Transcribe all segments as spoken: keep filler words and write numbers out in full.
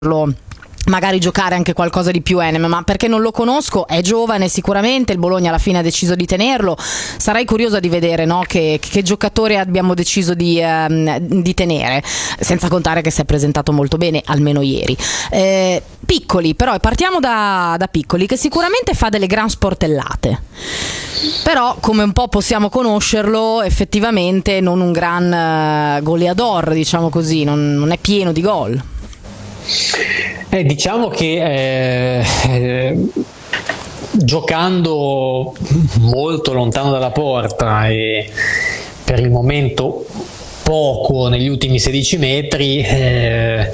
magari giocare anche qualcosa di più Enem, ma perché non lo conosco, è giovane sicuramente, il Bologna alla fine ha deciso di tenerlo, sarei curiosa di vedere, no, che, che giocatore abbiamo deciso di, ehm, di tenere, senza contare che si è presentato molto bene, almeno ieri. Eh, Piccoli, però partiamo da, da Piccoli, che sicuramente fa delle gran sportellate, però come un po' possiamo conoscerlo, effettivamente non un gran uh, goleador, diciamo così, non, non è pieno di gol. Eh, diciamo che eh, eh, giocando molto lontano dalla porta e per il momento poco negli ultimi sedici metri, eh,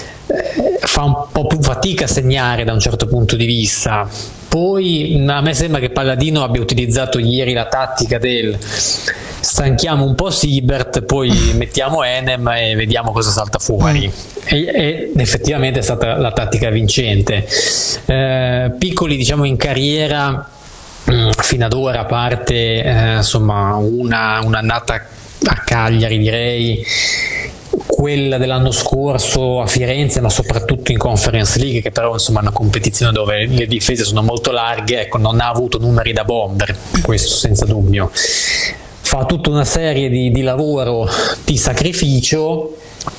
fa un po' più fatica a segnare da un certo punto di vista. Poi a me sembra che Palladino abbia utilizzato ieri la tattica del stanchiamo un po' Siebert, poi mettiamo Enem e vediamo cosa salta fuori, e, e effettivamente è stata la tattica vincente. eh, Piccoli, diciamo, in carriera mh, fino ad ora, a parte eh, insomma una, un'annata a Cagliari, direi quella dell'anno scorso a Firenze, ma soprattutto in Conference League, che però insomma è una competizione dove le difese sono molto larghe, ecco, non ha avuto numeri da bomber, questo senza dubbio. Fa tutta una serie di, di lavoro, di sacrificio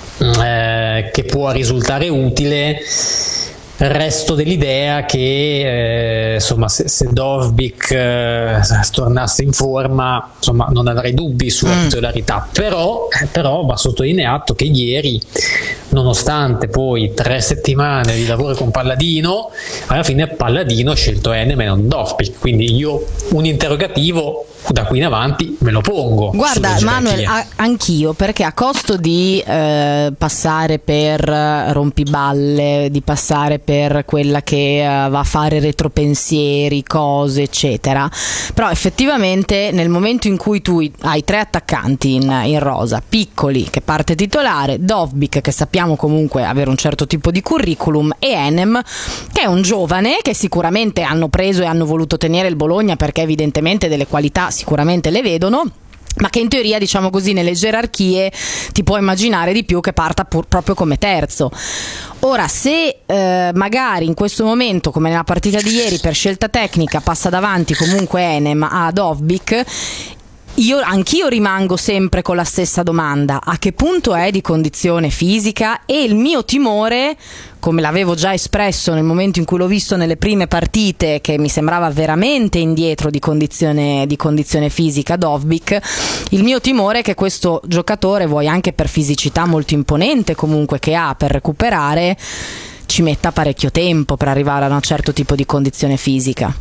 eh, che può risultare utile. Resto dell'idea che eh, insomma se, se Dovbyk eh, tornasse in forma, insomma, non avrei dubbi sulla mm. titolarità, però, però va sottolineato che ieri, nonostante poi tre settimane di lavoro con Palladino, alla fine Palladino ha scelto Enem e non Dovbyk, quindi io un interrogativo da qui in avanti me lo pongo. Guarda Manuel, a- anch'io, perché a costo di eh, passare per rompiballe, di passare per quella che uh, va a fare retropensieri, cose eccetera, però effettivamente nel momento in cui tu hai tre attaccanti in, in rosa, Piccoli che parte titolare, Dovbyk che sappiamo comunque avere un certo tipo di curriculum, e Enem che è un giovane che sicuramente hanno preso e hanno voluto tenere il Bologna perché evidentemente delle qualità sicuramente le vedono, ma che in teoria, diciamo così, nelle gerarchie ti può immaginare di più che parta pur, proprio come terzo. Ora, se eh, magari in questo momento, come nella partita di ieri, per scelta tecnica passa davanti comunque Enem a Dovbyk, io anch'io rimango sempre con la stessa domanda: a che punto è di condizione fisica? E il mio timore, come l'avevo già espresso nel momento in cui l'ho visto nelle prime partite, che mi sembrava veramente indietro di condizione, di condizione fisica Dovbyk, il mio timore è che questo giocatore, vuoi anche per fisicità molto imponente comunque che ha per recuperare, ci metta parecchio tempo per arrivare a un certo tipo di condizione fisica.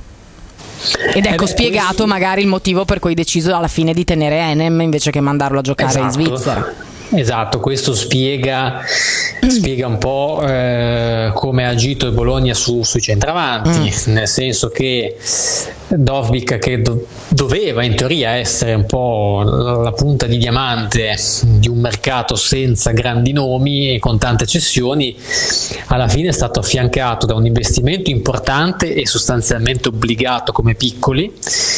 Ed ecco eh beh, spiegato questo... magari il motivo per cui ho deciso alla fine di tenere Enem invece che mandarlo a giocare esatto. in Svizzera. Esatto, questo spiega, spiega un po' eh, come ha agito il Bologna su, sui centravanti, mm. nel senso che Dovbyk, che do, doveva in teoria essere un po' la, la punta di diamante di un mercato senza grandi nomi e con tante cessioni, alla fine è stato affiancato da un investimento importante e sostanzialmente obbligato come Piccoli,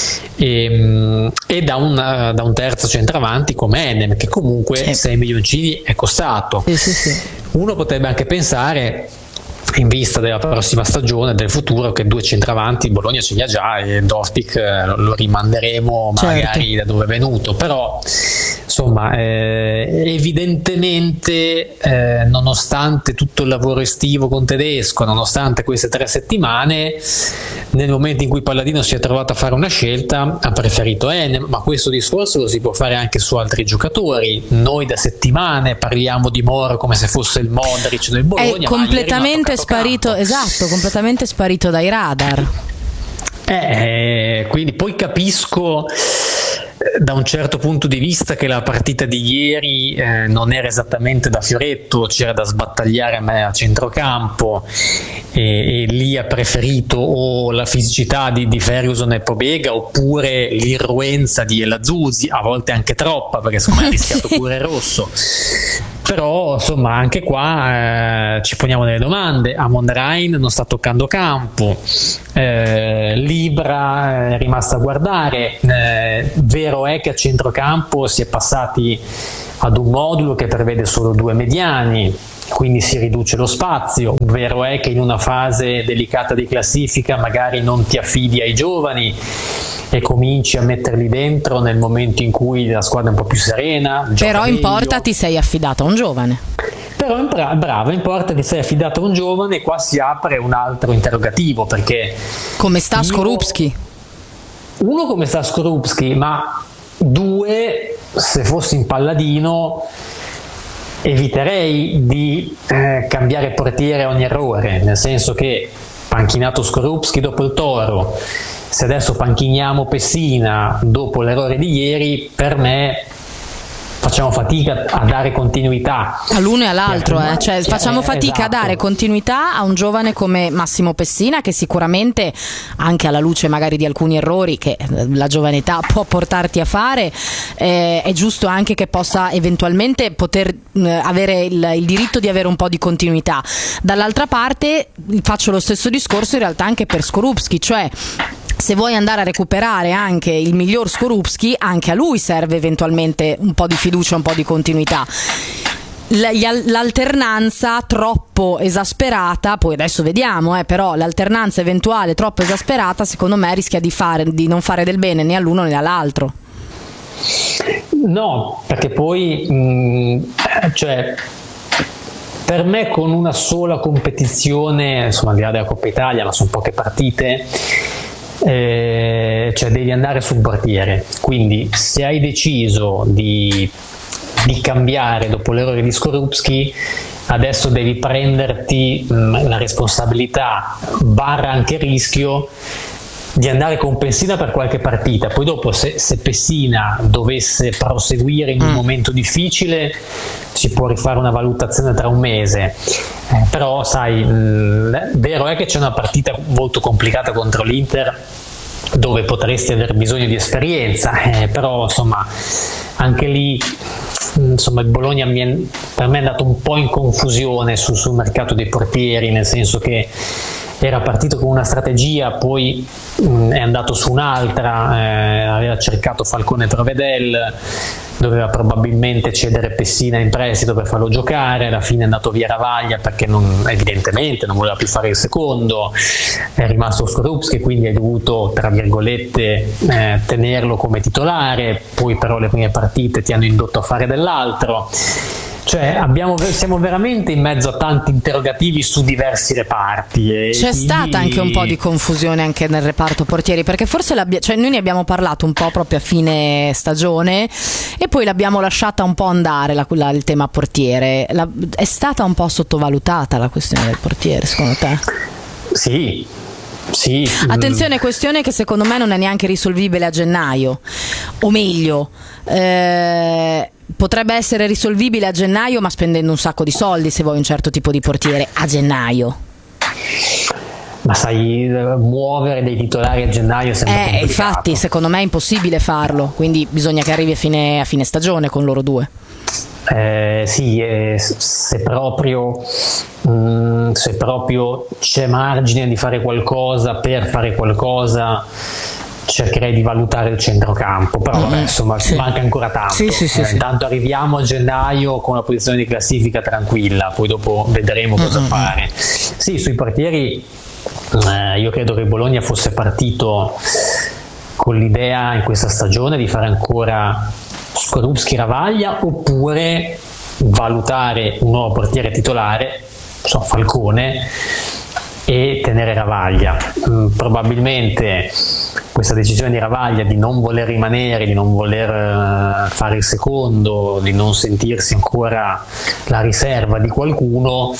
e, e da, un, da un terzo centravanti come Enem, che comunque sì. sei milioncini è costato. Sì, sì, sì. Uno potrebbe anche pensare, in vista della prossima stagione, del futuro, che due centravanti il Bologna ce li ha già e Dovbyk eh, lo rimanderemo magari certo. da dove è venuto, però insomma eh, evidentemente eh, nonostante tutto il lavoro estivo con Tedesco, nonostante queste tre settimane, nel momento in cui Palladino si è trovato a fare una scelta ha preferito Enem, ma questo discorso lo si può fare anche su altri giocatori. Noi da settimane parliamo di Moro come se fosse il Modric del Bologna, è completamente sparito, campo. esatto, completamente sparito dai radar. Eh, quindi poi capisco da un certo punto di vista che la partita di ieri eh, non era esattamente da fioretto, c'era da sbattagliare a me a centrocampo, e, e lì ha preferito o la fisicità di, di Ferguson e Pobega oppure l'irruenza di El Azzurri, a volte anche troppa perché secondo me ha rischiato sì. pure il rosso. Però insomma anche qua eh, ci poniamo delle domande. Amon Rain non sta toccando campo, eh, Libra è rimasta a guardare, eh, vero è che a centrocampo si è passati ad un modulo che prevede solo due mediani, quindi si riduce lo spazio. Vero è che in una fase delicata di classifica magari non ti affidi ai giovani e cominci a metterli dentro nel momento in cui la squadra è un po' più serena. Però in meglio. porta ti sei affidato a un giovane. Però in bra- brava, in porta ti sei affidato a un giovane, e qua si apre un altro interrogativo, perché come sta io, Skorupski? Uno, come sta Skorupski, ma due, se fossi in Palladino eviterei di eh, cambiare portiere a ogni errore, nel senso che panchinato Skorupski dopo il Toro, se adesso panchiniamo Pessina dopo l'errore di ieri, per me facciamo fatica a dare continuità all'uno e all'altro, eh. Cioè, facciamo eh, fatica esatto. a dare continuità a un giovane come Massimo Pessina, che sicuramente, anche alla luce magari di alcuni errori che la giovane età può portarti a fare, eh, è giusto anche che possa eventualmente poter eh, avere il, il diritto di avere un po' di continuità. Dall'altra parte faccio lo stesso discorso in realtà anche per Skorupski, cioè se vuoi andare a recuperare anche il miglior Skorupski, anche a lui serve eventualmente un po' di fiducia, un po' di continuità. L'alternanza troppo esasperata, poi adesso vediamo, eh, però l'alternanza eventuale troppo esasperata secondo me rischia di, fare, di non fare del bene né all'uno né all'altro. No, perché poi mh, cioè per me con una sola competizione, insomma al di là della Coppa Italia, ma sono poche partite, Eh, cioè devi andare sul portiere. Quindi se hai deciso di, di cambiare dopo l'errore di Skorupski, adesso devi prenderti mh, la responsabilità barra anche il rischio di andare con Pessina per qualche partita. Poi dopo se, se Pessina dovesse proseguire in un mm. momento difficile, si può rifare una valutazione tra un mese, eh, però sai, mh, vero è che c'è una partita molto complicata contro l'Inter dove potresti aver bisogno di esperienza, eh, però insomma anche lì insomma il Bologna mi è, per me è andato un po' in confusione sul, sul mercato dei portieri, nel senso che era partito con una strategia, poi mh, è andato su un'altra, eh, aveva cercato Falcone Provedel, doveva probabilmente cedere Pessina in prestito per farlo giocare, alla fine è andato via Ravaglia perché non, evidentemente non voleva più fare il secondo, è rimasto Skorupski, quindi hai dovuto tra virgolette eh, tenerlo come titolare, poi però le prime partite ti hanno indotto a fare dell'altro. Cioè abbiamo, siamo veramente in mezzo a tanti interrogativi su diversi reparti. E c'è quindi... stata anche un po' di confusione anche nel reparto portieri, perché forse cioè noi ne abbiamo parlato un po' proprio a fine stagione e poi l'abbiamo lasciata un po' andare la, la, il tema portiere. La, è stata un po' sottovalutata la questione del portiere, secondo te? Sì. Sì. Attenzione, questione che secondo me non è neanche risolvibile a gennaio, o meglio eh, potrebbe essere risolvibile a gennaio, ma spendendo un sacco di soldi se vuoi un certo tipo di portiere a gennaio. Ma sai, muovere dei titolari a gennaio è sempre eh, complicato. Infatti secondo me è impossibile farlo, quindi bisogna che arrivi a fine, a fine stagione con loro due. Eh, sì, eh, se proprio mh, se proprio c'è margine di fare qualcosa per fare qualcosa, cercherei di valutare il centrocampo, però mm-hmm. vabbè, insomma sì. manca ancora tanto. Sì, sì, sì, eh, sì. Intanto arriviamo a gennaio con una posizione di classifica tranquilla, poi dopo vedremo cosa mm-hmm. fare. Sì, sui portieri eh, io credo che il Bologna fosse partito con l'idea in questa stagione di fare ancora Skorupski Ravaglia, oppure valutare un nuovo portiere titolare, so, Falcone, e tenere Ravaglia. Mm, probabilmente questa decisione di Ravaglia di non voler rimanere, di non voler uh, fare il secondo, di non sentirsi ancora la riserva di qualcuno,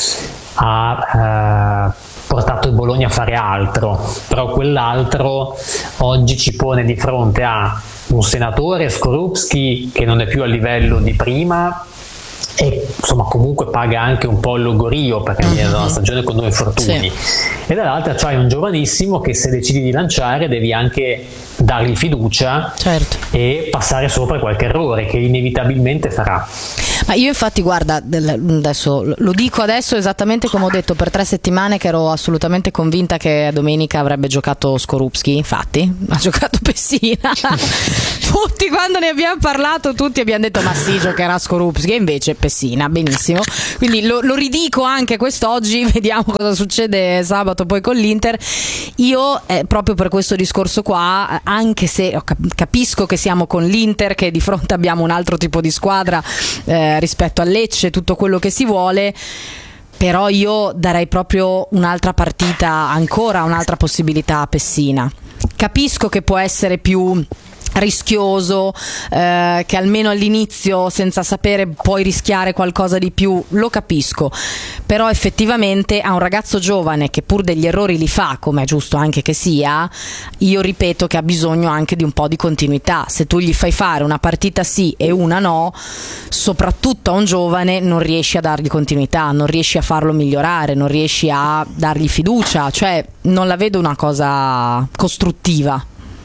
ha uh, portato il Bologna a fare altro, però quell'altro oggi ci pone di fronte a un senatore, Skorupski, che non è più a livello di prima e insomma comunque paga anche un po' il logorio perché viene da una stagione con due infortuni, sì. E dall'altra c'hai un giovanissimo che se decidi di lanciare devi anche dargli fiducia, certo. E passare sopra qualche errore che inevitabilmente farà. Ma io infatti guarda, adesso lo dico adesso esattamente come ho detto per tre settimane, che ero assolutamente convinta che domenica avrebbe giocato Skorupski, infatti ha giocato Pessina. Tutti quando ne abbiamo parlato tutti abbiamo detto ma sì, giocherà Skorupski, e invece Pessina, benissimo, quindi lo, lo ridico anche quest'oggi, vediamo cosa succede sabato poi con l'Inter. Io eh, proprio per questo discorso qua, anche se capisco che siamo con l'Inter, che di fronte abbiamo un altro tipo di squadra eh, rispetto al Lecce, tutto quello che si vuole, però io darei proprio un'altra partita, ancora un'altra possibilità a Pessina. Capisco che può essere più rischioso, eh, che almeno all'inizio senza sapere puoi rischiare qualcosa di più, lo capisco, però effettivamente a un ragazzo giovane che pur degli errori li fa, come è giusto anche che sia, io ripeto che ha bisogno anche di un po' di continuità. Se tu gli fai fare una partita sì e una no, soprattutto a un giovane non riesci a dargli continuità, non riesci a farlo migliorare, non riesci a dargli fiducia, cioè non la vedo una cosa costruttiva.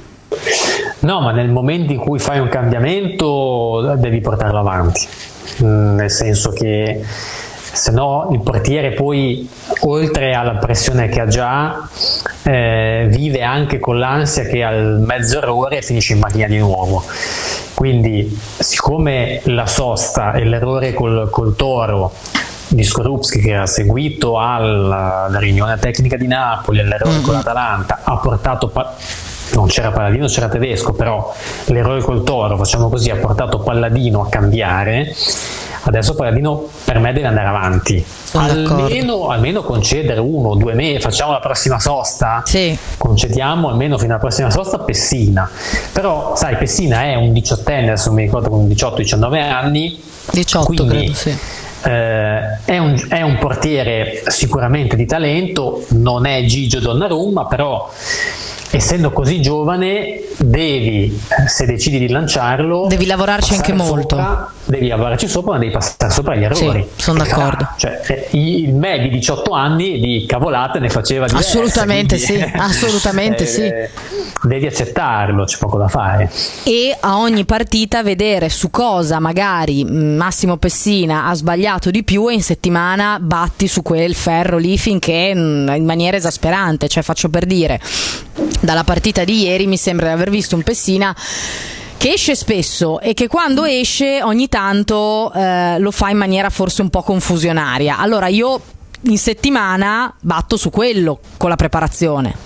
No, ma nel momento in cui fai un cambiamento devi portarlo avanti, nel senso che se no il portiere poi, oltre alla pressione che ha già, eh, vive anche con l'ansia che al mezzo errore finisce in macchina di nuovo. Quindi siccome la sosta e l'errore col, col Toro di Skorupski, che era seguito alla, alla riunione tecnica di Napoli, all'errore con l'Atalanta, ha portato pa- non c'era Palladino, c'era Tedesco, però l'errore col Toro, facciamo così, ha portato Palladino a cambiare. Adesso Palladino per me deve andare avanti, almeno, almeno concedere uno o due mesi, facciamo la prossima sosta, sì. concediamo almeno fino alla prossima sosta Pessina, però sai, Pessina è un diciottenne, adesso non mi ricordo, con diciotto diciannove anni, diciotto quindi, credo, sì. Eh, è, un, è un portiere sicuramente di talento, non è Gigio Donnarumma, però essendo così giovane devi, se decidi di lanciarlo, devi lavorarci anche molto, sopra, devi lavorarci sopra, ma devi passare sopra gli errori. Sì, sono d'accordo. Cioè, il me di diciotto anni di cavolate ne faceva diverse, assolutamente quindi, sì, assolutamente eh, sì. Devi accettarlo, c'è poco da fare. E a ogni partita vedere su cosa magari Massimo Pessina ha sbagliato di più, e in settimana batti su quel ferro lì finché in maniera esasperante. Cioè, faccio per dire, dalla partita di ieri mi sembra di aver visto un Pessina che esce spesso e che quando esce ogni tanto eh, lo fa in maniera forse un po' confusionaria. Allora io in settimana batto su quello con la preparazione.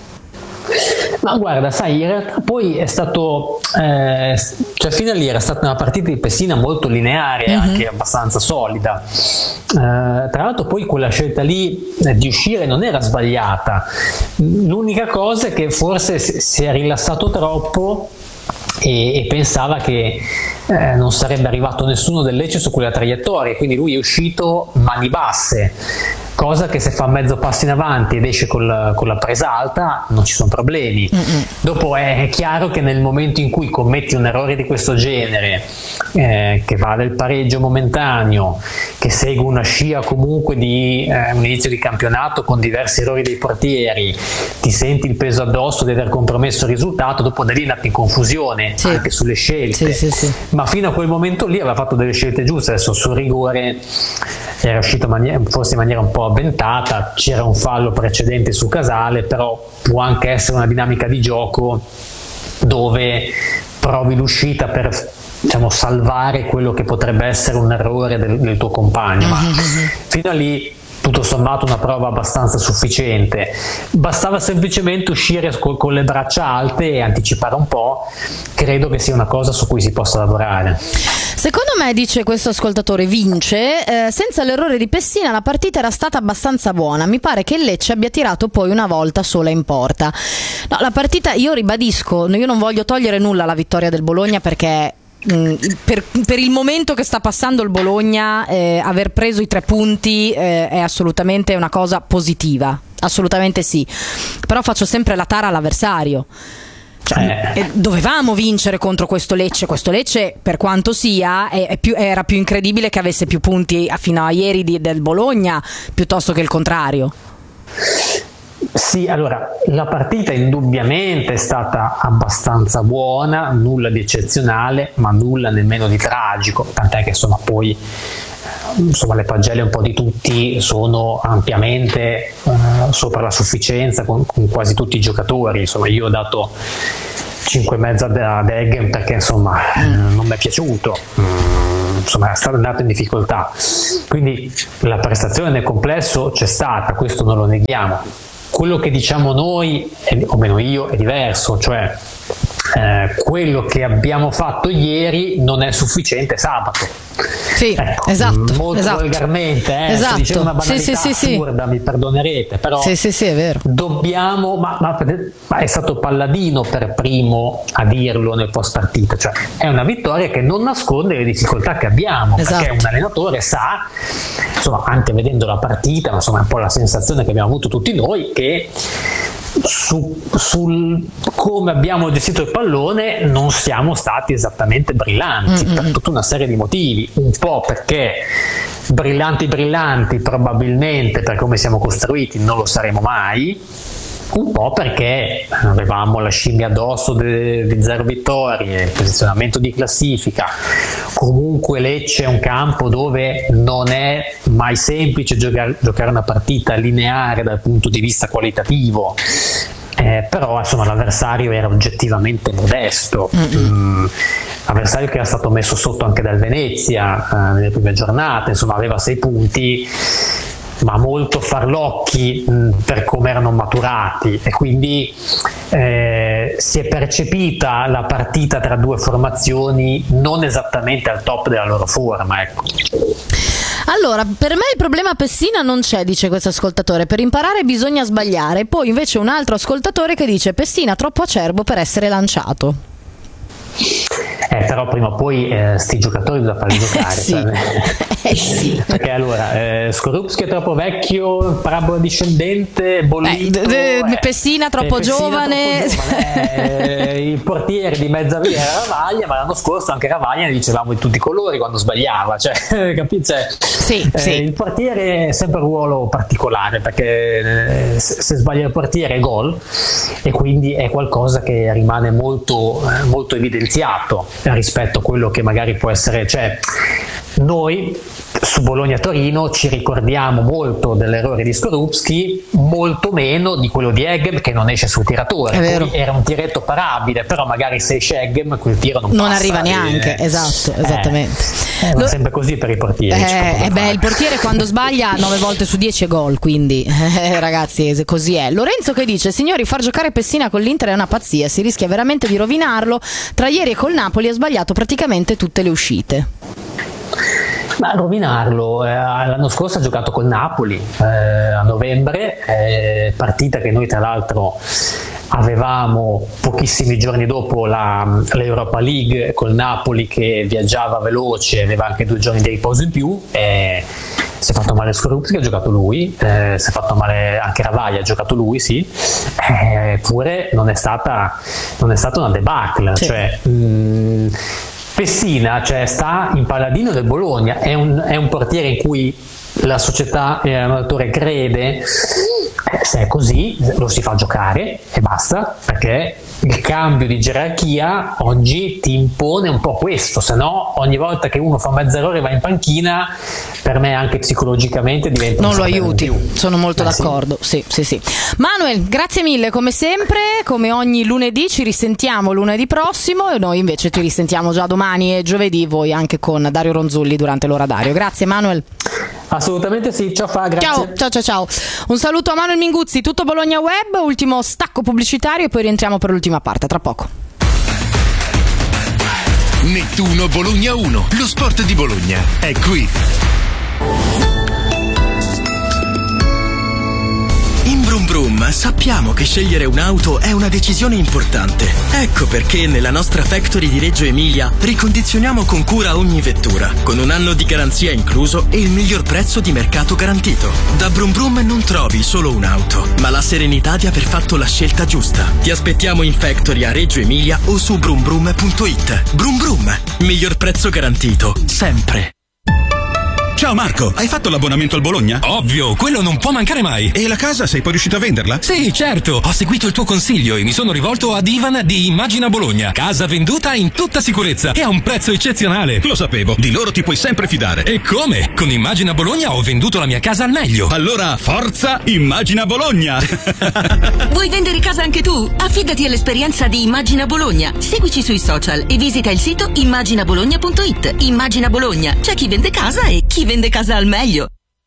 Ma guarda, sai, in realtà poi è stato, eh, cioè fino a lì era stata una partita di Pessina molto lineare, mm-hmm. anche abbastanza solida. Eh, tra l'altro poi quella scelta lì eh, di uscire non era sbagliata, l'unica cosa è che forse si, si è rilassato troppo e, e pensava che eh, non sarebbe arrivato nessuno del Lecce su quella traiettoria, quindi lui è uscito mani basse, cosa che se fa mezzo passo in avanti ed esce col, con la presa alta non ci sono problemi. Mm-hmm. Dopo è chiaro che nel momento in cui commetti un errore di questo genere, eh, che va del pareggio momentaneo, che segue una scia comunque di eh, un inizio di campionato con diversi errori dei portieri, ti senti il peso addosso di aver compromesso il risultato, dopo da lì nati in confusione, sì. anche sulle scelte, sì, sì, sì. ma fino a quel momento lì aveva fatto delle scelte giuste. Adesso sul rigore era uscito maniera, forse in maniera un po' avventata, c'era un fallo precedente su Casale, però può anche essere una dinamica di gioco dove provi l'uscita per, diciamo, salvare quello che potrebbe essere un errore del, del tuo compagno, ma fino a lì tutto sommato una prova abbastanza sufficiente. Bastava semplicemente uscire con, con le braccia alte e anticipare un po'. Credo che sia una cosa su cui si possa lavorare. Secondo me, dice questo ascoltatore, vince, eh, senza l'errore di Pessina la partita era stata abbastanza buona. Mi pare che il Lecce abbia tirato poi una volta sola in porta. No, la partita, io ribadisco, io non voglio togliere nulla alla vittoria del Bologna, perché Per, per il momento che sta passando il Bologna, eh, aver preso i tre punti eh, è assolutamente una cosa positiva, assolutamente sì, però faccio sempre la tara all'avversario. Cioè, eh. dovevamo vincere contro questo Lecce. Questo Lecce, per quanto sia, è, è più, era più incredibile che avesse più punti a, fino a ieri di, del Bologna piuttosto che il contrario. Sì, allora la partita indubbiamente è stata abbastanza buona, nulla di eccezionale, ma nulla nemmeno di tragico, tant'è che insomma poi insomma le pagelle un po' di tutti sono ampiamente eh, sopra la sufficienza con, con quasi tutti i giocatori. Insomma, io ho dato cinque e mezzo ad Eggen perché insomma mm. non mi è piaciuto. Mm. insomma, è stato andato in difficoltà. Quindi la prestazione nel complesso c'è stata, questo non lo neghiamo. Quello che diciamo noi, o meno io, è diverso, cioè eh, quello che abbiamo fatto ieri non è sufficiente sabato. Sì, ecco, esatto, molto esatto. volgarmente, eh, esatto. se dicevo una banalità sì, sì, sì, assurda, sì. Mi perdonerete, però sì, sì, sì, è vero. Dobbiamo, ma, ma, ma è stato Palladino per primo a dirlo nel post partita, cioè è una vittoria che non nasconde le difficoltà che abbiamo, esatto. Perché un allenatore sa, insomma, anche vedendo la partita, ma insomma è un po' la sensazione che abbiamo avuto tutti noi, che su sul come abbiamo gestito il pallone non siamo stati esattamente brillanti, mm-hmm. per tutta una serie di motivi, un po' perché brillanti brillanti probabilmente per come siamo costruiti non lo saremo mai, un po' perché avevamo la scimmia addosso di zero vittorie, il posizionamento di classifica, comunque Lecce è un campo dove non è mai semplice giocare, giocare una partita lineare dal punto di vista qualitativo, eh, però insomma l'avversario era oggettivamente modesto, mm, avversario che era stato messo sotto anche dal Venezia eh, nelle prime giornate, insomma aveva sei punti ma molto farlocchi mh, per come erano maturati, e quindi eh, si è percepita la partita tra due formazioni non esattamente al top della loro forma, ecco. Allora, per me il problema Pessina non c'è, dice questo ascoltatore, per imparare bisogna sbagliare. Poi invece un altro ascoltatore che dice Pessina troppo acerbo per essere lanciato. Eh, però prima o poi eh, sti giocatori bisogna farli giocare, sì. Cioè, eh, sì. Perché allora eh, Skorupski è troppo vecchio, parabola discendente, Bollito, eh, d- d- eh, Pessina troppo Pessina giovane, troppo giovane eh, il portiere di mezza via era Ravaglia, ma l'anno scorso anche Ravaglia ne dicevamo di tutti i colori quando sbagliava, cioè, capite? Cioè, sì, eh, sì. Il portiere è sempre un ruolo particolare, perché eh, se, se sbaglia il portiere è gol, e quindi è qualcosa che rimane molto, eh, molto evidenziato rispetto a quello che magari può essere, cioè noi su Bologna-Torino ci ricordiamo molto dell'errore di Skorupski, molto meno di quello di Eggem che non esce sul tiratore. Poi era un tiretto parabile, però magari se esce Eggem quel tiro non, non passa, arriva neanche, eh, esatto, esattamente. Eh, Lo... è sempre così per i portieri. Eh, eh beh, il portiere quando sbaglia nove volte su dieci è gol, quindi eh, ragazzi, così è. Lorenzo che dice: signori, far giocare Pessina con l'Inter è una pazzia, si rischia veramente di rovinarlo. Tra ieri e col Napoli ha sbagliato praticamente tutte le uscite. Ma rovinarlo, eh, l'anno scorso ha giocato col Napoli eh, a novembre, eh, partita che noi tra l'altro avevamo pochissimi giorni dopo la, l'Europa League col Napoli che viaggiava veloce, aveva anche due giorni di riposo in più, eh, si è fatto male Skorupski, ha giocato lui, eh, si è fatto male anche Ravaglia, ha giocato lui, sì, eh, eppure non è stata, non è stata una debacle, sì. Cioè mh, Pessina, cioè, sta in Palladino del Bologna, è un, è un portiere in cui la società e l'allenatore crede, se è così lo si fa giocare e basta, perché il cambio di gerarchia oggi ti impone un po' questo, se no ogni volta che uno fa mezzo errore e va in panchina, per me anche psicologicamente diventa non un lo aiuti, più. Sono molto eh, d'accordo, sì. sì sì sì Manuel, grazie mille come sempre, come ogni lunedì ci risentiamo lunedì prossimo, e noi invece ci risentiamo già domani e giovedì, voi anche con Dario Ronzulli durante l'ora Dario. Grazie Manuel. Assolutamente sì, ciao Fa, grazie. Ciao, ciao, ciao, ciao. Un saluto a Manuel Minguzzi, tutto Bologna Web, ultimo stacco pubblicitario e poi rientriamo per l'ultima parte, tra poco. Nettuno Bologna uno, lo sport di Bologna, è qui. In Brum Brum sappiamo che scegliere un'auto è una decisione importante. Ecco perché nella nostra factory di Reggio Emilia ricondizioniamo con cura ogni vettura, con un anno di garanzia incluso e il miglior prezzo di mercato garantito. Da Brum Brum non trovi solo un'auto, ma la serenità di aver fatto la scelta giusta. Ti aspettiamo in factory a Reggio Emilia o su brum brum punto it. Brum Brum, miglior prezzo garantito, sempre. Ciao Marco, hai fatto l'abbonamento al Bologna? Ovvio, quello non può mancare mai. E la casa sei poi riuscito a venderla? Sì, certo, ho seguito il tuo consiglio e mi sono rivolto ad Ivan di Immagina Bologna. Casa venduta in tutta sicurezza e a un prezzo eccezionale. Lo sapevo, di loro ti puoi sempre fidare. E come? Con Immagina Bologna ho venduto la mia casa al meglio. Allora, forza Immagina Bologna! Vuoi vendere casa anche tu? Affidati all'esperienza di Immagina Bologna. Seguici sui social e visita il sito immagina bologna punto it. Immagina Bologna, c'è chi vende casa e chi vende casa al meglio.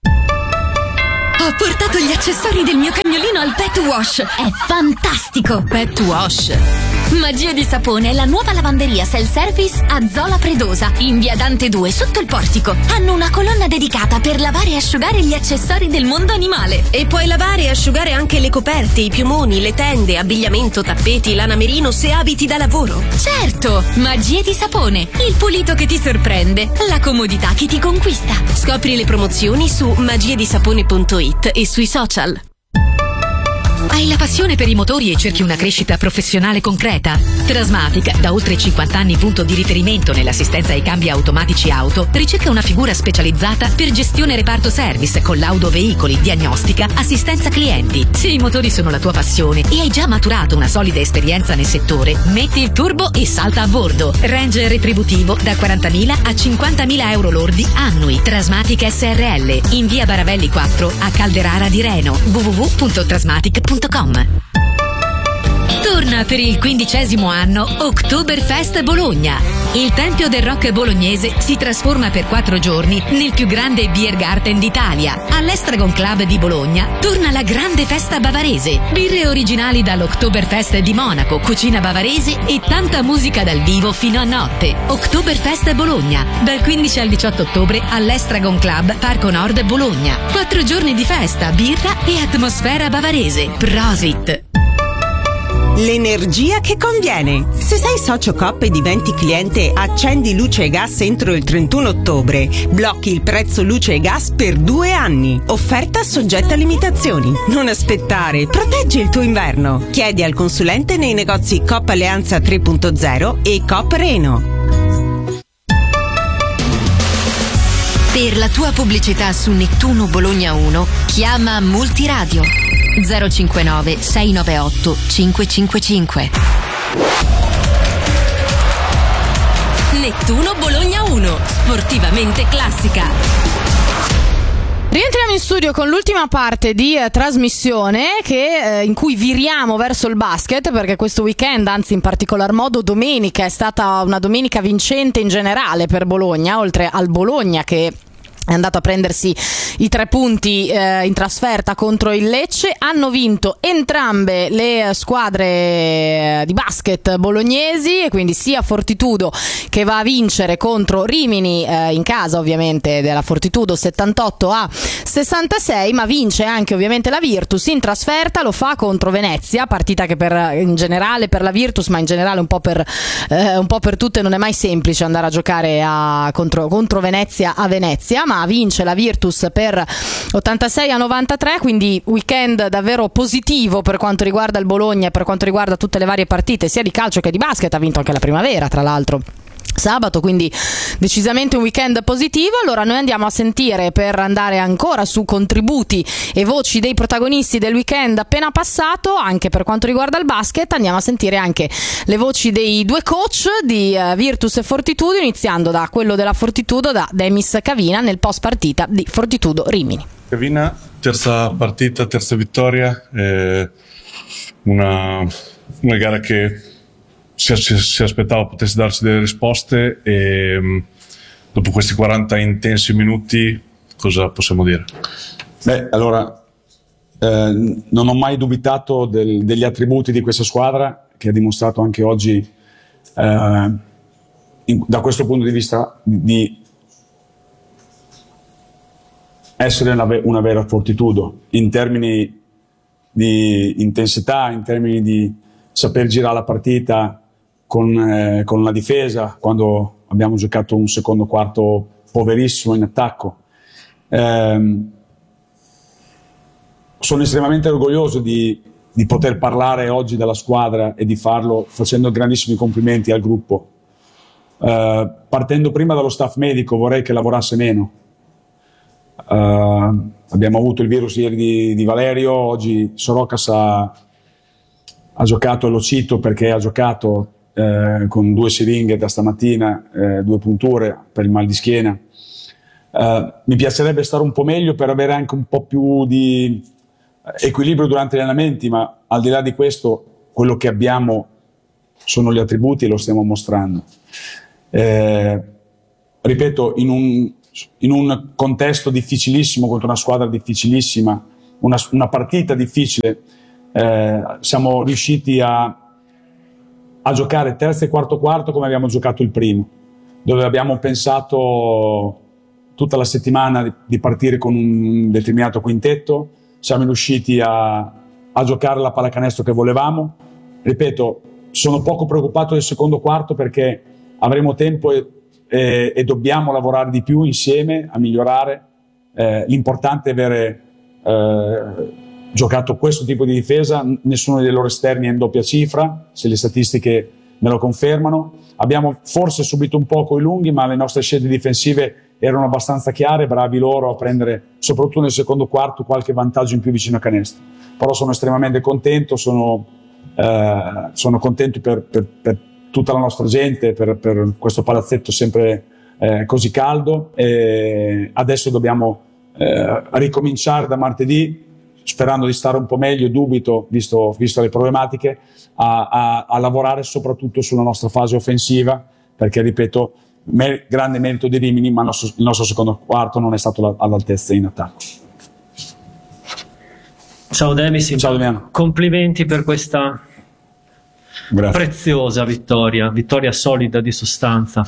Ho portato gli accessori del mio cagnolino al Pet Wash. È fantastico! Pet Wash. Magia di Sapone è la nuova lavanderia self-service a Zola Predosa, in via Dante due, sotto il portico. Hanno una colonna dedicata per lavare e asciugare gli accessori del mondo animale. E puoi lavare e asciugare anche le coperte, i piumoni, le tende, abbigliamento, tappeti, lana merino se abiti da lavoro. Certo! Magia di Sapone, il pulito che ti sorprende, la comodità che ti conquista. Scopri le promozioni su magia di sapone punto it e sui social. Hai la passione per i motori e cerchi una crescita professionale concreta? Trasmatic, da oltre cinquanta anni punto di riferimento nell'assistenza ai cambi automatici auto, ricerca una figura specializzata per gestione reparto service con laudo veicoli, diagnostica, assistenza clienti. Se i motori sono la tua passione e hai già maturato una solida esperienza nel settore, metti il turbo e salta a bordo. Range retributivo da quarantamila a cinquantamila euro lordi annui. Trasmatic S R L, in via Baravelli quattro a Calderara di Reno. w w w punto trasmatic punto com. Torna per il quindicesimo anno Oktoberfest Bologna. Il Tempio del Rock bolognese si trasforma per quattro giorni nel più grande beer garden d'Italia. All'Estragon Club di Bologna torna la grande festa bavarese. Birre originali dall'Oktoberfest di Monaco, cucina bavarese e tanta musica dal vivo fino a notte. Oktoberfest Bologna, dal quindici al diciotto ottobre all'Estragon Club Parco Nord Bologna. Quattro giorni di festa, birra e atmosfera bavarese. Prosit! L'energia che conviene. Se sei socio Coop e diventi cliente Accendi Luce e Gas entro il trentuno ottobre, blocchi il prezzo luce e gas per due anni. Offerta soggetta a limitazioni. Non aspettare, proteggi il tuo inverno. Chiedi al consulente nei negozi Coop Alleanza tre punto zero e Coop Reno. Per la tua pubblicità su Nettuno Bologna uno, chiama Multiradio zero cinquantanove sei nove otto cinque cinque cinque. Nettuno Bologna uno, sportivamente classica. Rientriamo in studio con l'ultima parte di eh, trasmissione che, eh, in cui viriamo verso il basket, perché questo weekend, anzi in particolar modo domenica, è stata una domenica vincente in generale per Bologna, oltre al Bologna che è andato a prendersi i tre punti eh, in trasferta contro il Lecce. Hanno vinto entrambe le squadre di basket bolognesi, e quindi sia Fortitudo che va a vincere contro Rimini eh, in casa, ovviamente della Fortitudo, settantotto a sessantasei, ma vince anche ovviamente la Virtus in trasferta, lo fa contro Venezia, partita che per in generale per la Virtus, ma in generale un po' per eh, un po' per tutte non è mai semplice andare a giocare a, contro, contro Venezia a Venezia, ma vince la Virtus per ottantasei a novantatré, quindi weekend davvero positivo per quanto riguarda il Bologna e per quanto riguarda tutte le varie partite sia di calcio che di basket. Ha vinto anche la Primavera, tra l'altro, sabato, quindi decisamente un weekend positivo. Allora noi andiamo a sentire, per andare ancora su contributi e voci dei protagonisti del weekend appena passato, anche per quanto riguarda il basket, andiamo a sentire anche le voci dei due coach di uh, Virtus e Fortitudo, iniziando da quello della Fortitudo, da Demis Cavina, nel post partita di Fortitudo Rimini. Cavina, terza partita, terza vittoria, eh, una, una gara che Si, si aspettava potesse darci delle risposte, e mh, dopo questi quaranta intensi minuti cosa possiamo dire? Beh, allora eh, non ho mai dubitato del, degli attributi di questa squadra, che ha dimostrato anche oggi eh, in, da questo punto di vista di essere una, una vera Fortitudo in termini di intensità, in termini di saper girare la partita con, eh, con la difesa, quando abbiamo giocato un secondo quarto poverissimo in attacco. Eh, sono estremamente orgoglioso di, di poter parlare oggi della squadra e di farlo facendo grandissimi complimenti al gruppo. Eh, partendo prima dallo staff medico, vorrei che lavorasse meno. Uh, abbiamo avuto il virus ieri di, di Valerio, oggi Sorocas ha, ha giocato, lo cito perché ha giocato eh, con due siringhe da stamattina, eh, due punture per il mal di schiena. Uh, mi piacerebbe stare un po' meglio per avere anche un po' più di equilibrio durante gli allenamenti, ma al di là di questo quello che abbiamo sono gli attributi e lo stiamo mostrando. Eh, ripeto, in un in un contesto difficilissimo, contro una squadra difficilissima, una, una partita difficile, eh, siamo riusciti a, a giocare terzo e quarto quarto come abbiamo giocato il primo, dove abbiamo pensato tutta la settimana di, di partire con un determinato quintetto, siamo riusciti a, a giocare la pallacanestro che volevamo. Ripeto, sono poco preoccupato del secondo quarto perché avremo tempo e E, e dobbiamo lavorare di più insieme a migliorare. Eh, l'importante è avere eh, giocato questo tipo di difesa, nessuno dei loro esterni è in doppia cifra, se le statistiche me lo confermano. Abbiamo forse subito un po' coi lunghi, ma le nostre scelte difensive erano abbastanza chiare, bravi loro a prendere, soprattutto nel secondo quarto, qualche vantaggio in più vicino a canestro. Però sono estremamente contento, sono, eh, sono contento per, per, per tutta la nostra gente, per, per questo palazzetto sempre eh, così caldo. E adesso dobbiamo eh, ricominciare da martedì, sperando di stare un po' meglio, dubito, visto, visto le problematiche, a, a, a lavorare soprattutto sulla nostra fase offensiva, perché, ripeto, me, grande merito di Rimini, ma il nostro, il nostro secondo quarto non è stato la, all'altezza in attacco. Ciao Demis, ciao Damiano. Complimenti per questa Grazie. preziosa vittoria, vittoria solida di sostanza.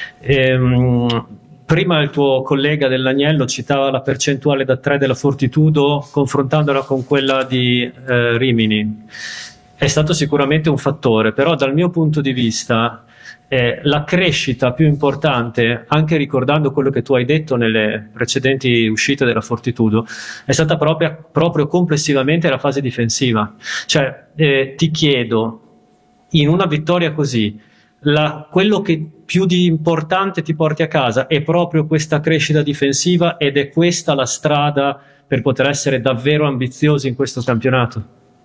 Ehm, prima il tuo collega dell'Agnello citava la percentuale da tre della Fortitudo confrontandola con quella di eh, Rimini. È stato sicuramente un fattore, però dal mio punto di vista eh, la crescita più importante, anche ricordando quello che tu hai detto nelle precedenti uscite della Fortitudo, è stata proprio, proprio complessivamente la fase difensiva. Cioè eh, ti chiedo, in una vittoria così, la, quello che più di importante ti porti a casa è proprio questa crescita difensiva, ed è questa la strada per poter essere davvero ambiziosi in questo campionato?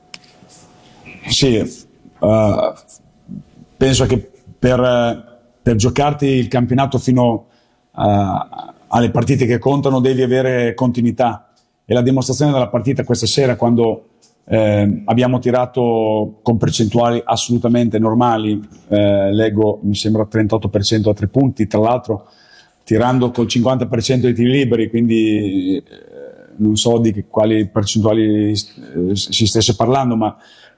Sì, uh, penso che per, per giocarti il campionato fino uh, alle partite che contano devi avere continuità, e la dimostrazione della partita questa sera, quando Eh, abbiamo tirato con percentuali assolutamente normali, eh, leggo mi sembra trentotto per cento a tre punti, tra l'altro tirando col cinquanta per cento dei tiri liberi, quindi eh, non so di che, quali percentuali eh, si stesse parlando, ma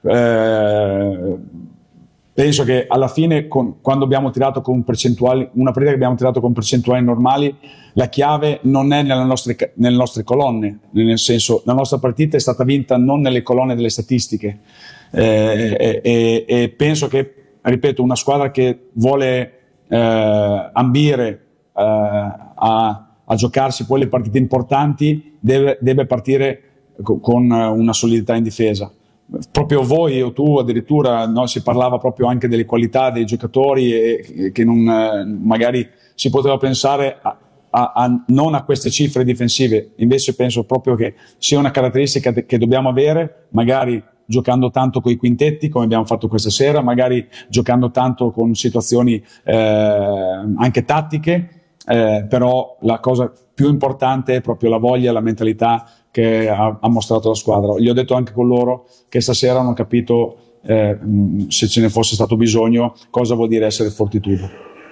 eh, penso che alla fine con, quando abbiamo tirato con percentuali, una partita che abbiamo tirato con percentuali normali, la chiave non è nelle nostre, nelle nostre colonne, nel senso, la nostra partita è stata vinta non nelle colonne delle statistiche, eh, e, e penso che, ripeto, una squadra che vuole eh, ambire eh, a, a giocarsi poi le partite importanti deve, deve partire con una solidità in difesa. Proprio voi o tu addirittura, no, si parlava proprio anche delle qualità dei giocatori, e, e che non, magari si poteva pensare a, a, a non a queste cifre difensive. Invece penso proprio che sia una caratteristica de, che dobbiamo avere, magari giocando tanto con i quintetti come abbiamo fatto questa sera, magari giocando tanto con situazioni eh, anche tattiche, eh, però la cosa più importante è proprio la voglia, la mentalità che ha, ha mostrato la squadra. Gli ho detto anche con loro che stasera hanno capito, eh, se ce ne fosse stato bisogno, cosa vuol dire essere Fortitudo.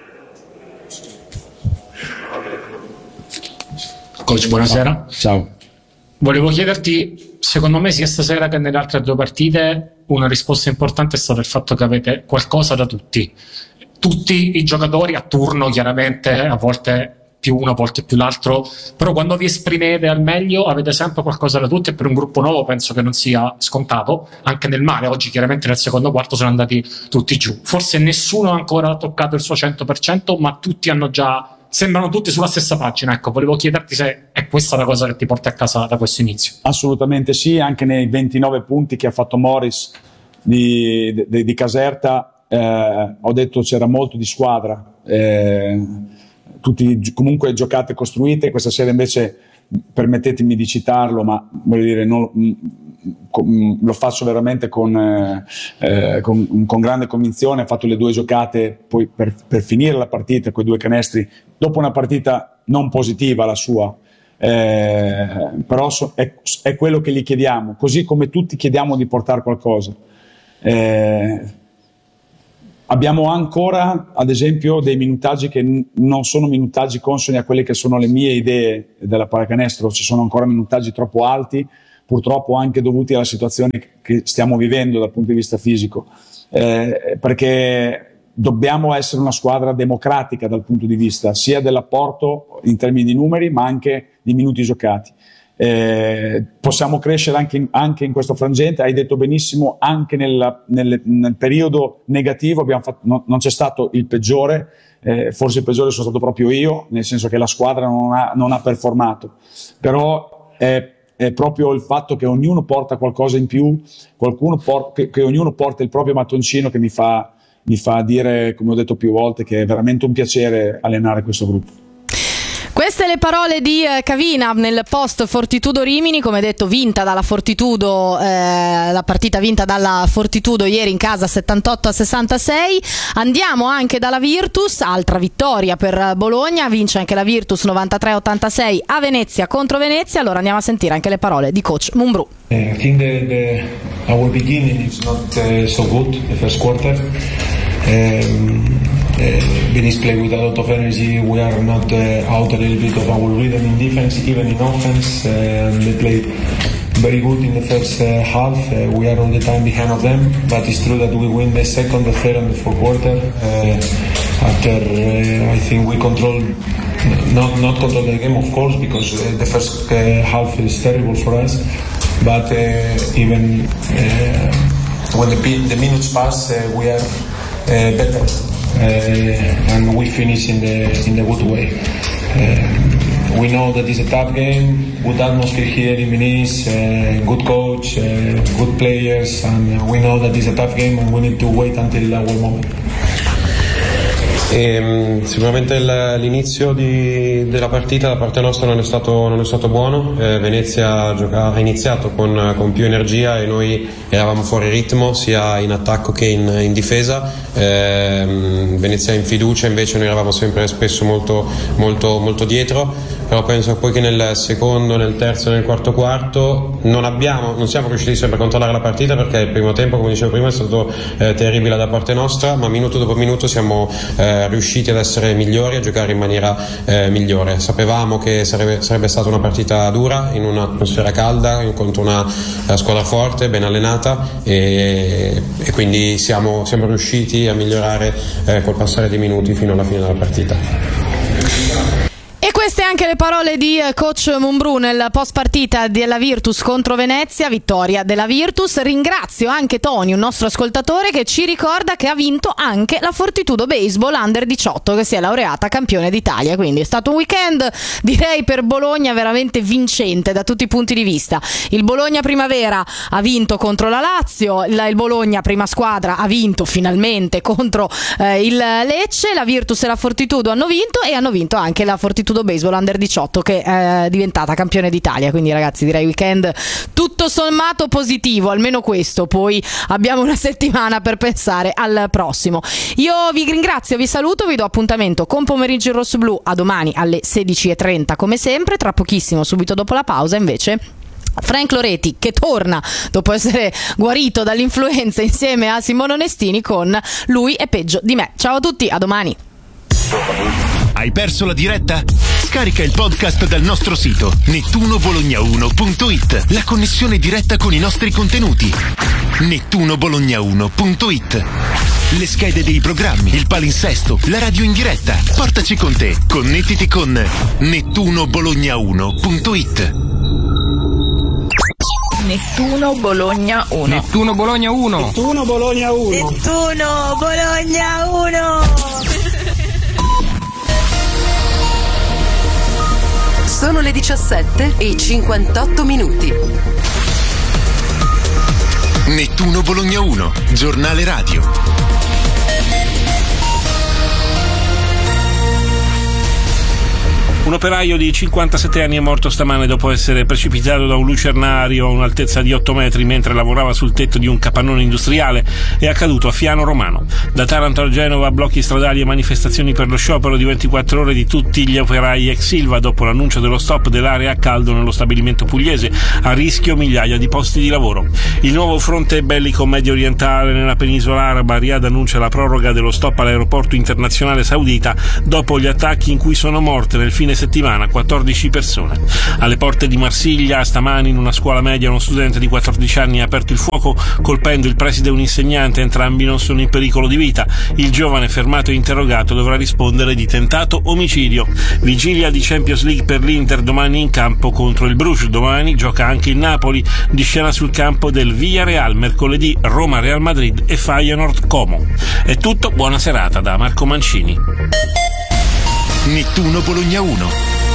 Coach, buonasera. Ciao. Volevo chiederti, secondo me sia stasera che nelle altre due partite, una risposta importante è stata il fatto che avete qualcosa da tutti. Tutti i giocatori a turno, chiaramente, a volte più uno, a volte più l'altro, però quando vi esprimete al meglio avete sempre qualcosa da tutti, e per un gruppo nuovo penso che non sia scontato, anche nel male. Oggi chiaramente nel secondo quarto sono andati tutti giù, forse nessuno ha ancora toccato il suo cento per cento, ma tutti hanno già, sembrano tutti sulla stessa pagina. Ecco, volevo chiederti se è questa la cosa che ti porti a casa da questo inizio. Assolutamente sì, anche nei ventinove punti che ha fatto Morris di, di, di Caserta, eh, ho detto c'era molto di squadra, eh, tutti comunque giocate e costruite. Questa sera invece permettetemi di citarlo, ma voglio dire, non, lo faccio veramente con, eh, con, con grande convinzione. Ha fatto le due giocate poi per, per finire la partita, quei due canestri, dopo una partita non positiva la sua, eh, però so, è, è quello che gli chiediamo, così come tutti chiediamo di portare qualcosa. Eh, abbiamo ancora, ad esempio, dei minutaggi che n- non sono minutaggi consoni a quelle che sono le mie idee della pallacanestro. Ci sono ancora minutaggi troppo alti, purtroppo anche dovuti alla situazione che stiamo vivendo dal punto di vista fisico, eh, perché dobbiamo essere una squadra democratica dal punto di vista sia dell'apporto in termini di numeri, ma anche di minuti giocati. Eh, possiamo crescere anche in, anche in questo frangente. Hai detto benissimo, anche nel, nel, nel periodo negativo abbiamo fatto, no, non c'è stato il peggiore, eh, forse il peggiore sono stato proprio io, nel senso che la squadra non ha, non ha performato, però è, è proprio il fatto che ognuno porta qualcosa in più, qualcuno por- che, che ognuno porta il proprio mattoncino, che mi fa, mi fa dire, come ho detto più volte, che è veramente un piacere allenare questo gruppo. Queste le parole di Cavina nel post Fortitudo Rimini, come detto vinta dalla Fortitudo, eh, la partita vinta dalla Fortitudo ieri in casa settantotto a sessantasei. Andiamo anche dalla Virtus, altra vittoria per Bologna, vince anche la Virtus novantatré a ottantasei a Venezia contro Venezia. Allora andiamo a sentire anche le parole di coach Mumbrú. I think that the, our beginning is not uh, so good, the first quarter. Um, uh, Venice play with a lot of energy. We are not uh, out a little bit of our rhythm in defense, even in offense. Uh, they play very good in the first uh, half. Uh, we are all the time behind of them, but it's true that we win the second, the third, and the fourth quarter. Uh, after uh, I think we control, not not control the game, of course, because uh, the first uh, half is terrible for us. But uh, even uh, when the, the minutes pass, uh, we are uh, better, uh, and we finish in the in the good way. Uh, we know that it's a tough game, good atmosphere here in Venice, uh, good coach, uh, good players, and we know that it's a tough game and we need to wait until our moment. E, sicuramente il, l'inizio di, della partita da parte nostra non è stato, non è stato buono. eh, Venezia gioca, ha iniziato con, con più energia e noi eravamo fuori ritmo sia in attacco che in, in difesa. eh, Venezia in fiducia, invece noi eravamo sempre spesso molto, molto, molto dietro. Però penso poi che nel secondo, nel terzo e nel quarto quarto non abbiamo, non siamo riusciti sempre a controllare la partita, perché il primo tempo, come dicevo prima, è stato eh, terribile da parte nostra, ma minuto dopo minuto siamo eh, riusciti ad essere migliori, a giocare in maniera eh, migliore. Sapevamo che sarebbe, sarebbe stata una partita dura, in un'atmosfera calda, contro una uh, squadra forte, ben allenata, e, e quindi siamo, siamo riusciti a migliorare eh, col passare dei minuti fino alla fine della partita. E queste anche le parole di coach Mumbrú nel post partita della Virtus contro Venezia, vittoria della Virtus. Ringrazio anche Tony, un nostro ascoltatore, che ci ricorda che ha vinto anche la Fortitudo Baseball Under diciotto, che si è laureata campione d'Italia, quindi è stato un weekend, direi, per Bologna veramente vincente da tutti i punti di vista. Il Bologna Primavera ha vinto contro la Lazio, il, il Bologna prima squadra ha vinto finalmente contro eh, il Lecce, la Virtus e la Fortitudo hanno vinto, e hanno vinto anche la Fortitudo Baseball Under diciotto, che è diventata campione d'Italia. Quindi ragazzi, direi weekend tutto sommato positivo, almeno questo. Poi abbiamo una settimana per pensare al prossimo. Io vi ringrazio, vi saluto, vi do appuntamento con Pomeriggio in Rossoblu a domani alle sedici e trenta come sempre. Tra pochissimo, subito dopo la pausa, invece Frank Loretti, che torna dopo essere guarito dall'influenza, insieme a Simone Onestini con Lui è peggio di me. Ciao a tutti, a domani. Hai perso la diretta? Scarica il podcast dal nostro sito nettuno bologna uno punto it. La connessione diretta con i nostri contenuti. nettuno bologna uno punto it. Le schede dei programmi, il palinsesto, la radio in diretta. Portaci con te. Connettiti con nettuno bologna uno punto it. Nettuno Bologna uno. Nettuno Bologna uno. Nettuno Bologna uno. Nettuno Bologna uno. Sono le diciassette e cinquantotto minuti. Nettuno Bologna uno, giornale radio. Un operaio di cinquantasette anni è morto stamane dopo essere precipitato da un lucernario a un'altezza di otto metri mentre lavorava sul tetto di un capannone industriale. È accaduto a Fiano Romano. Da Taranto a Genova, blocchi stradali e manifestazioni per lo sciopero di ventiquattro ore di tutti gli operai ex Ilva dopo l'annuncio dello stop dell'area a caldo nello stabilimento pugliese. A rischio migliaia di posti di lavoro. Il nuovo fronte bellico medio orientale nella penisola araba. Riyadh annuncia la proroga dello stop all'aeroporto internazionale saudita dopo gli attacchi in cui sono morte nel fine settimana quattordici persone. Alle porte di Marsiglia, stamani in una scuola media, uno studente di quattordici anni ha aperto il fuoco colpendo il preside e un insegnante. Entrambi non sono in pericolo di vita. Il giovane, fermato e interrogato, dovrà rispondere di tentato omicidio. Vigilia di Champions League per l'Inter, domani in campo contro il Bruges. Domani gioca anche il Napoli, di scena sul campo del Villarreal. Mercoledì Roma Real Madrid e Feyenoord Como. È tutto, buona serata da Marco Mancini. Nettuno Bologna uno.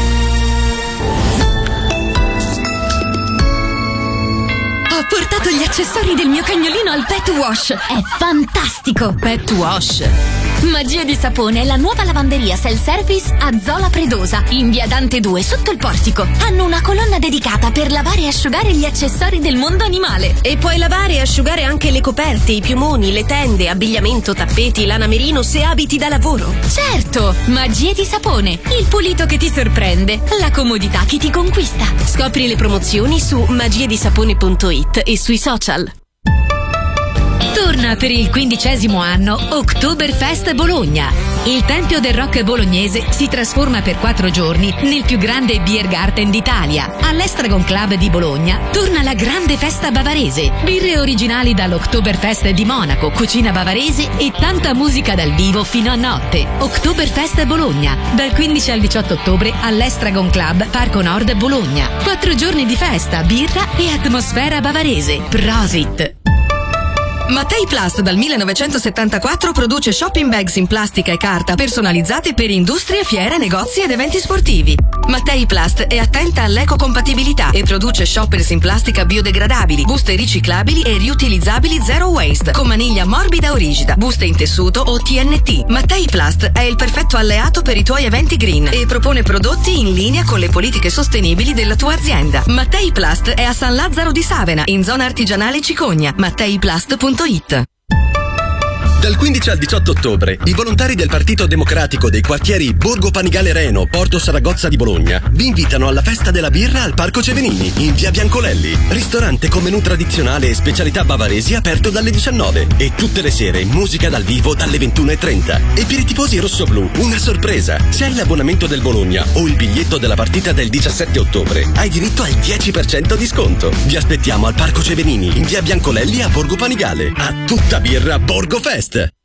Ho portato gli accessori del mio cagnolino al Pet Wash. È fantastico. Pet Wash. Magia di sapone è la nuova lavanderia self-service a Zola Predosa, in via Dante due, sotto il portico. Hanno una colonna dedicata per lavare e asciugare gli accessori del mondo animale. E puoi lavare e asciugare anche le coperte, i piumoni, le tende, abbigliamento, tappeti, lana merino se abiti da lavoro. Certo, magie di sapone, il pulito che ti sorprende, la comodità che ti conquista. Scopri le promozioni su magiedisapone punto it e sui social. Torna per il quindicesimo anno Oktoberfest Bologna. Il tempio del rock bolognese si trasforma per quattro giorni nel più grande beer garden d'Italia. All'Estragon Club di Bologna torna la grande festa bavarese. Birre originali dall'Oktoberfest di Monaco, cucina bavarese e tanta musica dal vivo fino a notte. Oktoberfest Bologna, dal quindici al diciotto ottobre all'Estragon Club Parco Nord Bologna. Quattro giorni di festa, birra e atmosfera bavarese. Prosit! Mattei Plast dal millenovecentosettantaquattro produce shopping bags in plastica e carta personalizzate per industrie, fiere, negozi ed eventi sportivi. Mattei Plast è attenta all'ecocompatibilità e produce shoppers in plastica biodegradabili, buste riciclabili e riutilizzabili zero waste, con maniglia morbida o rigida, buste in tessuto o T N T. Mattei Plast è il perfetto alleato per i tuoi eventi green e propone prodotti in linea con le politiche sostenibili della tua azienda. Mattei Plast è a San Lazzaro di Savena, in zona artigianale Cicogna. matteiplast punto it. Dal quindici al diciotto ottobre, i volontari del Partito Democratico dei quartieri Borgo Panigale Reno, Porto Saragozza di Bologna vi invitano alla festa della birra al Parco Cevenini, in via Biancolelli. Ristorante con menù tradizionale e specialità bavaresi aperto dalle diciannove e tutte le sere musica dal vivo dalle ventuno e trenta. E per i tifosi rossoblù una sorpresa. Se hai l'abbonamento del Bologna o il biglietto della partita del diciassette ottobre, hai diritto al dieci per cento di sconto. Vi aspettiamo al Parco Cevenini, in via Biancolelli a Borgo Panigale. A tutta birra Borgo Fest.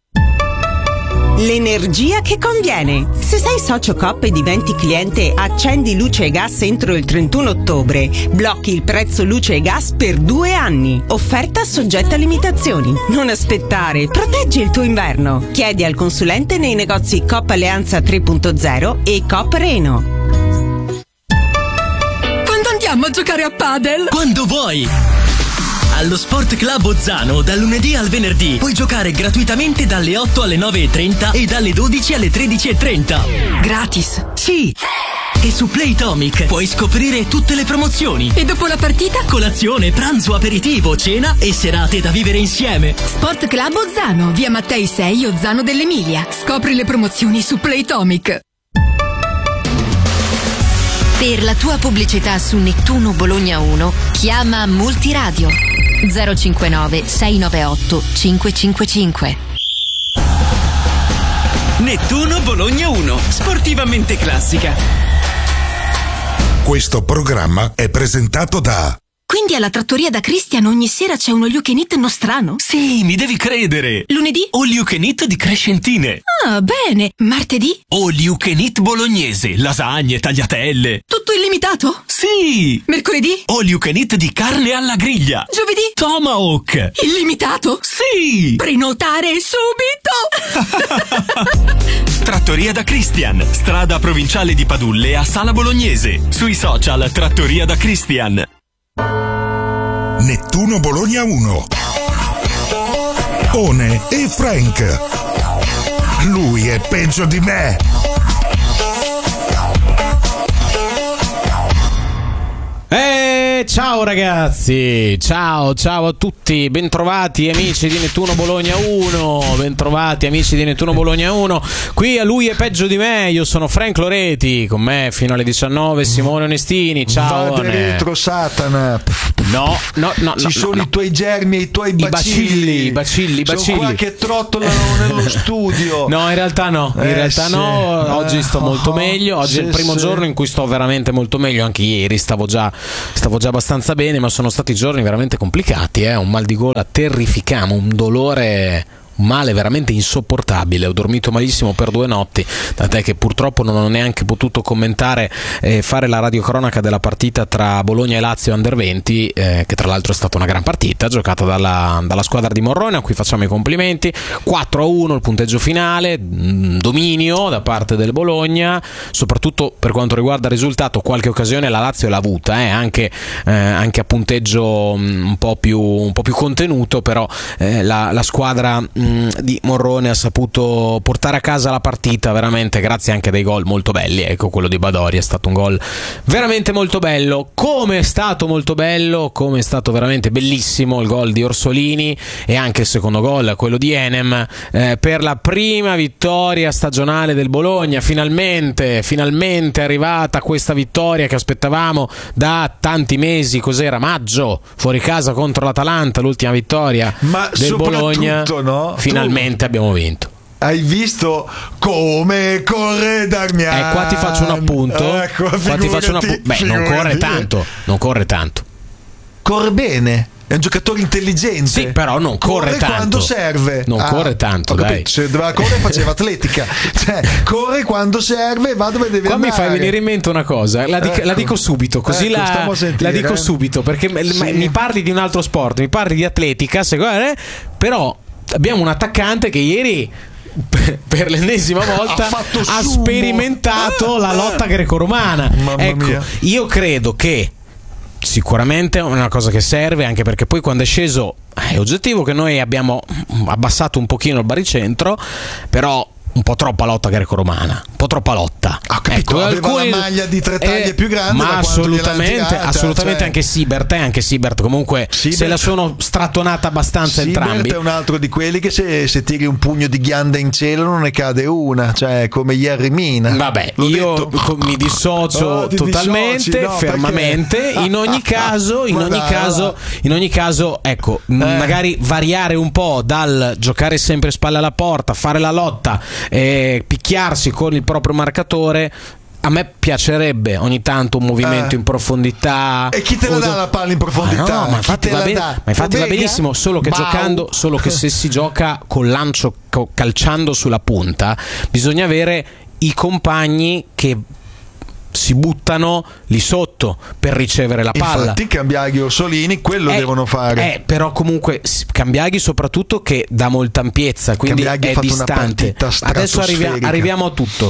L'energia che conviene. Se sei socio Coop e diventi cliente, accendi luce e gas entro il trentuno ottobre. Blocchi il prezzo luce e gas per due anni. Offerta soggetta a limitazioni. Non aspettare, proteggi il tuo inverno. Chiedi al consulente nei negozi Coop Alleanza tre punto zero e Coop Reno. Quando andiamo a giocare a padel? Quando vuoi! Allo Sport Club Ozzano, dal lunedì al venerdì, puoi giocare gratuitamente dalle otto alle nove e trenta e dalle dodici alle tredici e trenta. Gratis? Sì! E su Playtomic puoi scoprire tutte le promozioni. E dopo la partita? Colazione, pranzo, aperitivo, cena e serate da vivere insieme. Sport Club Ozzano, via Mattei sei, Ozzano dell'Emilia. Scopri le promozioni su Playtomic. Per la tua pubblicità su Nettuno Bologna uno, chiama Multiradio zero cinquantanove sei novantaotto cinquecentocinquantacinque. Nettuno Bologna uno, sportivamente classica. Questo programma è presentato da... Quindi alla trattoria da Christian ogni sera c'è uno you can eat nostrano? Sì, mi devi credere. Lunedì? All you can eat di Crescentine. Ah, bene. Martedì? All you can eat bolognese, lasagne, tagliatelle. Tutto illimitato? Sì. Mercoledì? All you can eat di carne alla griglia. Giovedì? Tomahawk. Illimitato? Sì. Prenotare subito. Trattoria da Christian, strada provinciale di Padulle a Sala Bolognese. Sui social Trattoria da Christian. Nettuno Bologna uno. One e Frank. Lui è peggio di me. Eh, ciao ragazzi, ciao, ciao a tutti, bentrovati amici di Nettuno Bologna uno, bentrovati amici di Nettuno Bologna uno, qui a Lui è peggio di me, io sono Frank Loreti, con me fino alle diciannove Simone Onestini, ciao. Vade retro Satana. No, no, no, ci no, sono no, i tuoi germi e i tuoi bacilli, i bacilli, i bacilli. Sono qua che trottolano nello studio. No, in realtà no, in eh, realtà sì. no, oggi sto molto meglio, oggi sì, è il primo sì. giorno in cui sto veramente molto meglio, anche ieri stavo già stavo già abbastanza bene, ma sono stati giorni veramente complicati, eh? Un mal di gola terrificante, un dolore, un male veramente insopportabile. Ho dormito malissimo per due notti, tant'è che purtroppo non ho neanche potuto commentare e eh, fare la radiocronaca della partita tra Bologna e Lazio Under venti, eh, che tra l'altro è stata una gran partita giocata dalla, dalla squadra di Morrone, a cui facciamo i complimenti. Quattro a uno il punteggio finale, mh, dominio da parte del Bologna, soprattutto per quanto riguarda il risultato. Qualche occasione la Lazio l'ha avuta, eh, anche, eh, anche a punteggio mh, un po' più, un po' più contenuto, però eh, la, la squadra mh, di Morrone ha saputo portare a casa la partita veramente grazie anche a dei gol molto belli. Ecco, quello di Badori è stato un gol veramente molto bello, come è stato molto bello, come è stato veramente bellissimo il gol di Orsolini e anche il secondo gol, quello di Enem, eh, per la prima vittoria stagionale del Bologna. Finalmente, finalmente è arrivata questa vittoria che aspettavamo da tanti mesi. Cos'era? Maggio, fuori casa contro l'Atalanta, l'ultima vittoria Ma del Bologna, no? finalmente tu abbiamo vinto. Hai visto come corre Darmian? Eh, qua ti faccio un appunto. Ecco, qua ti faccio un appunto. Beh, figurati. non corre tanto, non corre tanto. Corre bene. È un giocatore intelligente. Sì, però non corre, corre tanto. quando serve. Non ah, corre tanto, dai. Se doveva correre faceva atletica. Cioè, corre quando serve e va dove deve Qua andare. mi fai venire in mente una cosa, la, dico, ecco. la dico subito, così ecco, la, sentire, la dico eh. subito, perché sì. mi parli di un altro sport, mi parli di atletica, secondo me, però abbiamo un attaccante che ieri per l'ennesima volta ha, ha sperimentato la lotta greco-romana. Mamma ecco, mia. io credo che sicuramente è una cosa che serve, anche perché poi quando è sceso è oggettivo che noi abbiamo abbassato un pochino il baricentro, però un po' troppa lotta greco-romana, un po' troppa lotta. Ho capito, ecco, aveva alcuni, la maglia di tre taglie eh, più grande, ma da assolutamente, tirata, assolutamente cioè... anche Siebert, eh, anche Siebert comunque Siebert... se la sono strattonata abbastanza Siebert entrambi. È un altro di quelli che se, se tiri un pugno di ghianda in cielo non ne cade una, cioè come Jerry Mina. Vabbè, L'ho io detto. mi dissocio oh, totalmente, dissoci, no, fermamente. perché... In ogni caso, in Ma ogni dai, caso, in ogni caso, ecco, eh. magari variare un po' dal giocare sempre spalle alla porta, fare la lotta, eh, picchiarsi con il proprio marcatore. A me piacerebbe ogni tanto un movimento eh. in profondità. E chi te la dà la palla in profondità? Ah, no, ma infatti, va, ben, ma infatti va benissimo, solo che Bau. giocando, solo che se si gioca col lancio calciando sulla punta, bisogna avere i compagni che si buttano lì sotto per ricevere la palla. Infatti Cambiaghi e Orsolini quello eh, devono fare. Eh, però comunque Cambiaghi soprattutto che dà molta ampiezza, quindi Cambiaghi è distante. Adesso arrivia, arriviamo a tutto.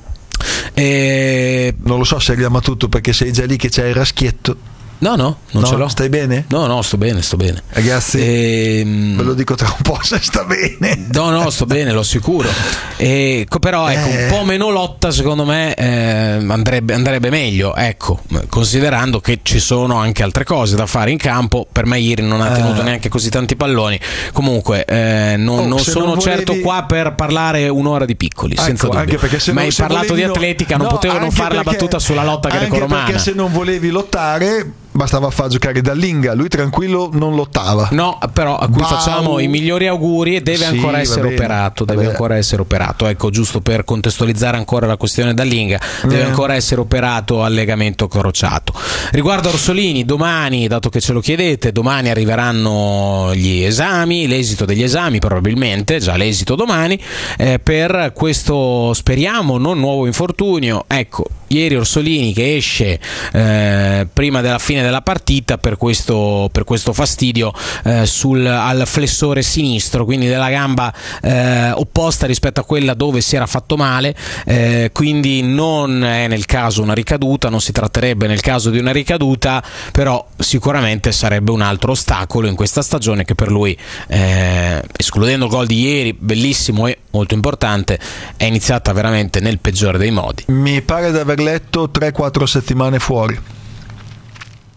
Eh, non lo so se arriviamo a tutto perché sei già lì che c'è il raschietto. No, no, non no, ce l'ho. Stai bene? No, no, sto bene, sto bene. Ragazzi, ehm... ve lo dico tra un po' se sta bene. No, no, sto bene, lo assicuro. E, però ecco, eh... un po' meno lotta secondo me eh, andrebbe, andrebbe meglio, ecco, considerando che ci sono anche altre cose da fare in campo. Per me ieri non ha tenuto eh... neanche così tanti palloni. Comunque eh, non, oh, non sono non volevi... certo qua per parlare un'ora di piccoli, ecco, senza dubbio. Anche perché se ma non, hai se parlato volevi, di atletica, no, non potevo non fare perché, la battuta sulla lotta greco-romana. Anche perché se non volevi lottare bastava far giocare Dallinga, lui tranquillo non lottava. No, però a cui Bau. facciamo i migliori auguri e deve sì, ancora essere operato, deve vabbè. ancora essere operato. Ecco, giusto per contestualizzare ancora la questione Dallinga, deve eh. ancora essere operato al legamento crociato. Riguardo a Orsolini, domani, dato che ce lo chiedete, domani arriveranno gli esami, l'esito degli esami probabilmente, già l'esito domani, eh, per questo speriamo non nuovo infortunio. Ecco, ieri Orsolini che esce eh, prima della fine della partita per questo, per questo fastidio eh, sul, al flessore sinistro, quindi della gamba eh, opposta rispetto a quella dove si era fatto male, eh, quindi non è nel caso una ricaduta, non si tratterebbe nel caso di una ricaduta, però sicuramente sarebbe un altro ostacolo in questa stagione che per lui, eh, escludendo il gol di ieri, bellissimo e molto importante, è iniziata veramente nel peggiore dei modi. Mi pare di aver letto tre quattro settimane fuori.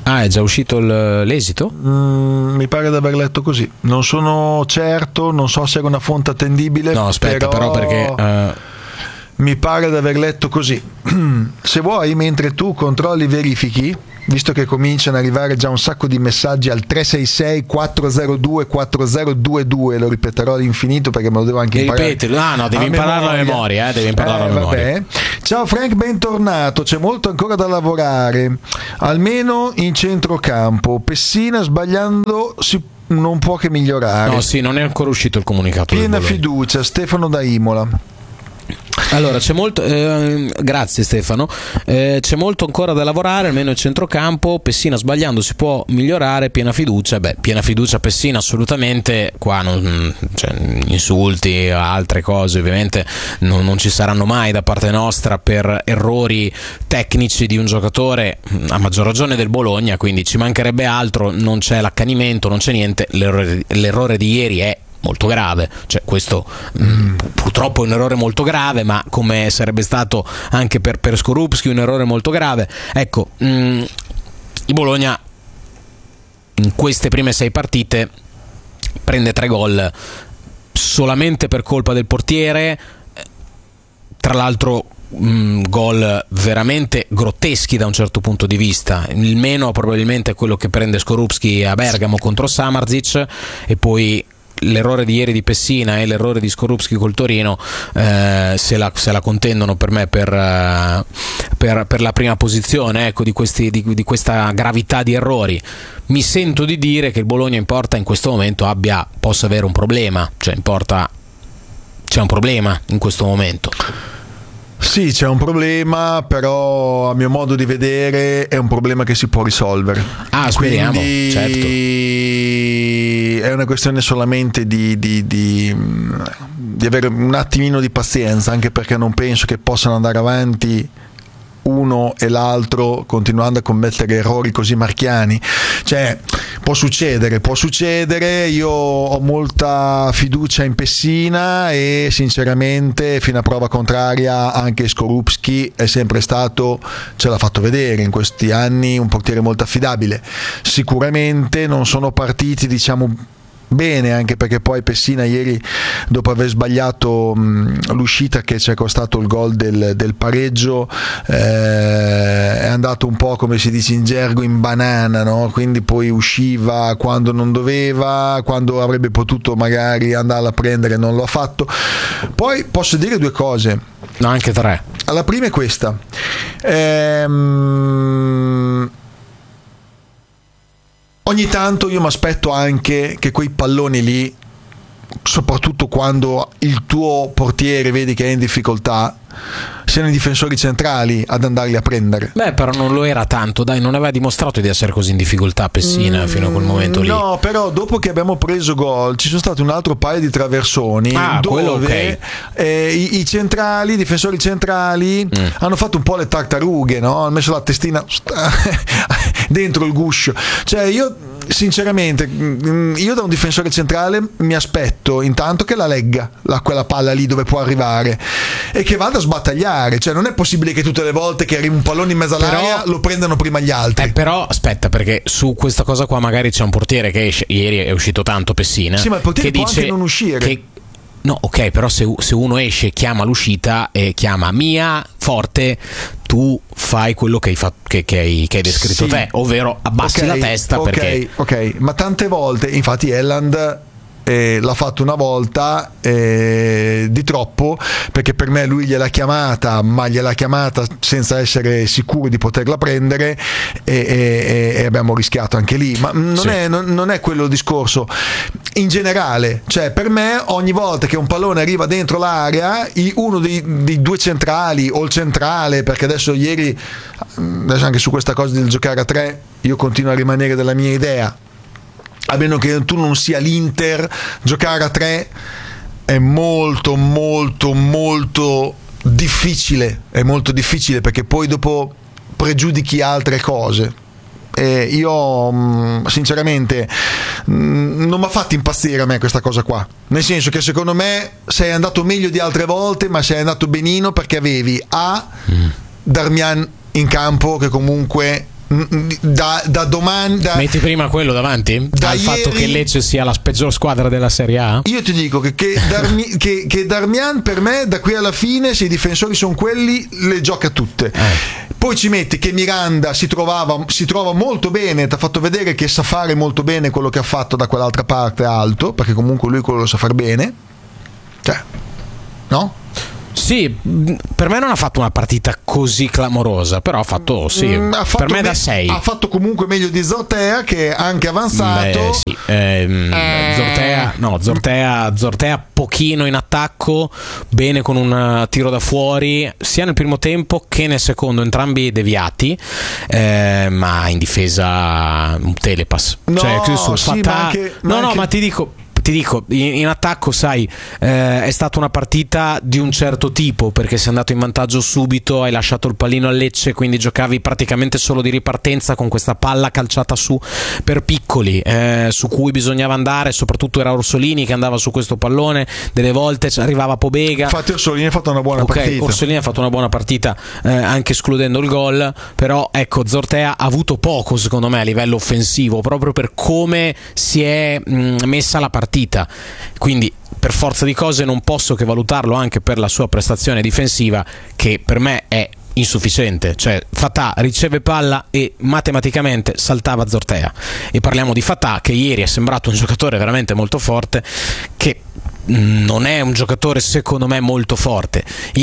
Ah, è già uscito il, l'esito? Mm, mi pare di aver letto così. Non sono certo, non so se era una fonte attendibile. No, aspetta, però, però perché... Uh... mi pare di aver letto così. Se vuoi, mentre tu controlli, verifichi, visto che cominciano ad arrivare già un sacco di messaggi al tre sei sei quattro zero due quattro zero due due, lo ripeterò all'infinito perché me lo devo anche imparare. Ripetilo, ah, no, devi a impararlo memoria. a memoria, eh, devi impararlo eh, a memoria. Vabbè. Ciao Frank, bentornato. C'è molto ancora da lavorare, almeno in centrocampo. Pessina sbagliando si non può che migliorare. No, sì, non è ancora uscito il comunicato. Piena fiducia, Stefano da Imola. Allora, c'è molto, eh, grazie Stefano, eh, c'è molto ancora da lavorare, almeno il centrocampo. Pessina sbagliando si può migliorare, piena fiducia. Beh, piena fiducia Pessina assolutamente, qua non, cioè, insulti, altre cose ovviamente non, non ci saranno mai da parte nostra per errori tecnici di un giocatore, a maggior ragione del Bologna, quindi ci mancherebbe altro, non c'è l'accanimento, non c'è niente. L'errore, l'errore di ieri è molto grave, cioè questo mm. mh, purtroppo è un errore molto grave, ma come sarebbe stato anche per, per Skorupski un errore molto grave. Ecco, mh, il Bologna in queste prime sei partite prende tre gol solamente per colpa del portiere, tra l'altro mh, gol veramente grotteschi da un certo punto di vista. Il meno probabilmente è quello che prende Skorupski a Bergamo contro Samardžić, e poi l'errore di ieri di Pessina e l'errore di Skorupski col Torino eh, se, la, se la contendono per me per, uh, per, per la prima posizione, ecco, di, questi, di, di questa gravità di errori. Mi sento di dire che il Bologna in porta in questo momento abbia possa avere un problema, cioè in porta c'è un problema in questo momento. Sì, c'è un problema, però a mio modo di vedere è un problema che si può risolvere. Ah, speriamo, quindi certo. È una questione solamente di, di, di, di avere un attimino di pazienza, anche perché non penso che possano andare avanti uno e l'altro continuando a commettere errori così marchiani. Cioè, può succedere, può succedere. Io ho molta fiducia in Pessina e sinceramente, fino a prova contraria, anche Skorupski è sempre stato, ce l'ha fatto vedere in questi anni, un portiere molto affidabile. Sicuramente non sono partiti, diciamo, bene, anche perché poi Pessina ieri, dopo aver sbagliato mh, l'uscita che ci è costato il gol del, del pareggio, eh, è andato un po', come si dice in gergo, in banana, no? Quindi poi usciva quando non doveva, quando avrebbe potuto magari andarla a prendere non lo ha fatto. Poi posso dire due cose, no, anche tre. La prima è questa, ehm ogni tanto io mi aspetto anche che quei palloni lì, soprattutto quando il tuo portiere vedi che è in difficoltà, siano i difensori centrali ad andarli a prendere. Beh, però non lo era tanto, dai, non aveva dimostrato di essere così in difficoltà Pessina mm, fino a quel momento lì. No, però dopo che abbiamo preso gol ci sono stati un altro paio di traversoni ah, dove okay. eh, i, i centrali, i difensori centrali mm. hanno fatto un po' le tartarughe, no? Hanno messo la testina dentro il guscio. Cioè io sinceramente, io da un difensore centrale mi aspetto intanto che la legga la, quella palla lì dove può arrivare e che vada a sbattagliare. Cioè non è possibile che tutte le volte che arriva un pallone in mezzo all'area lo prendano prima gli altri. Eh, però aspetta, perché su questa cosa qua magari c'è un portiere che esce, ieri è uscito tanto Pessina, sì, ma il portiere che può dice anche non uscire che, no, ok, però se, se uno esce, chiama l'uscita e chiama Mia forte, tu fai quello che hai, fatto, che, che hai, che hai descritto sì. te, ovvero abbassi okay, la testa okay, perché ok, ma tante volte, infatti Elland eh, l'ha fatto una volta eh, di troppo, perché per me lui gliel'ha chiamata, ma gliel'ha chiamata senza essere sicuro di poterla prendere e, e, e abbiamo rischiato anche lì. Ma non, sì. è, non, non è quello il discorso in generale. Cioè per me ogni volta che un pallone arriva dentro l'area, uno dei, dei due centrali o il centrale, perché adesso ieri adesso anche su questa cosa del giocare a tre io continuo a rimanere della mia idea, a meno che tu non sia l'Inter, giocare a tre è molto molto molto difficile, è molto difficile perché poi dopo pregiudichi altre cose. E io sinceramente non mi ha fatto impazzire a me questa cosa qua, nel senso che secondo me sei andato meglio di altre volte, ma sei andato benino perché avevi a mm. Darmian in campo che comunque da, da domani da, metti prima quello davanti da al ieri, fatto che Lecce sia la peggior squadra della Serie A. Io ti dico che, che, Darmi, che, che Darmian per me da qui alla fine, se i difensori sono quelli, le gioca tutte. eh. Poi ci metti che Miranda si trovava si trova molto bene, ti ha fatto vedere che sa fare molto bene quello che ha fatto da quell'altra parte alto, perché comunque lui quello lo sa far bene, cioè, no? Sì, per me non ha fatto una partita così clamorosa, però ha fatto, sì, mm, ha fatto per me me- da sei. Ha fatto comunque meglio di Zortea, che è anche avanzato. Beh, sì. ehm, eh. Zortea, no, Zortea, Zortea pochino in attacco, bene con un tiro da fuori, sia nel primo tempo che nel secondo, entrambi deviati, eh, ma in difesa un telepass. No, cioè, su, sì, fatta... ma anche, ma no, no, anche... ma ti dico... Ti dico, in, in attacco, sai, eh, è stata una partita di un certo tipo, perché sei andato in vantaggio subito, hai lasciato il pallino a Lecce, quindi giocavi praticamente solo di ripartenza con questa palla calciata su per piccoli, eh, su cui bisognava andare, soprattutto era Orsolini che andava su questo pallone, delle volte arrivava Pobega. Infatti Orsolini ha fatto una buona okay, partita. Orsolini ha fatto una buona partita, eh, anche escludendo il gol, però ecco, Zortea ha avuto poco secondo me a livello offensivo, proprio per come si è mh, messa la partita. Quindi per forza di cose non posso che valutarlo anche per la sua prestazione difensiva, che per me è insufficiente. Cioè Fatah riceve palla e matematicamente saltava Zortea, e parliamo di Fatah che ieri è sembrato un giocatore veramente molto forte, che non è un giocatore secondo me molto forte.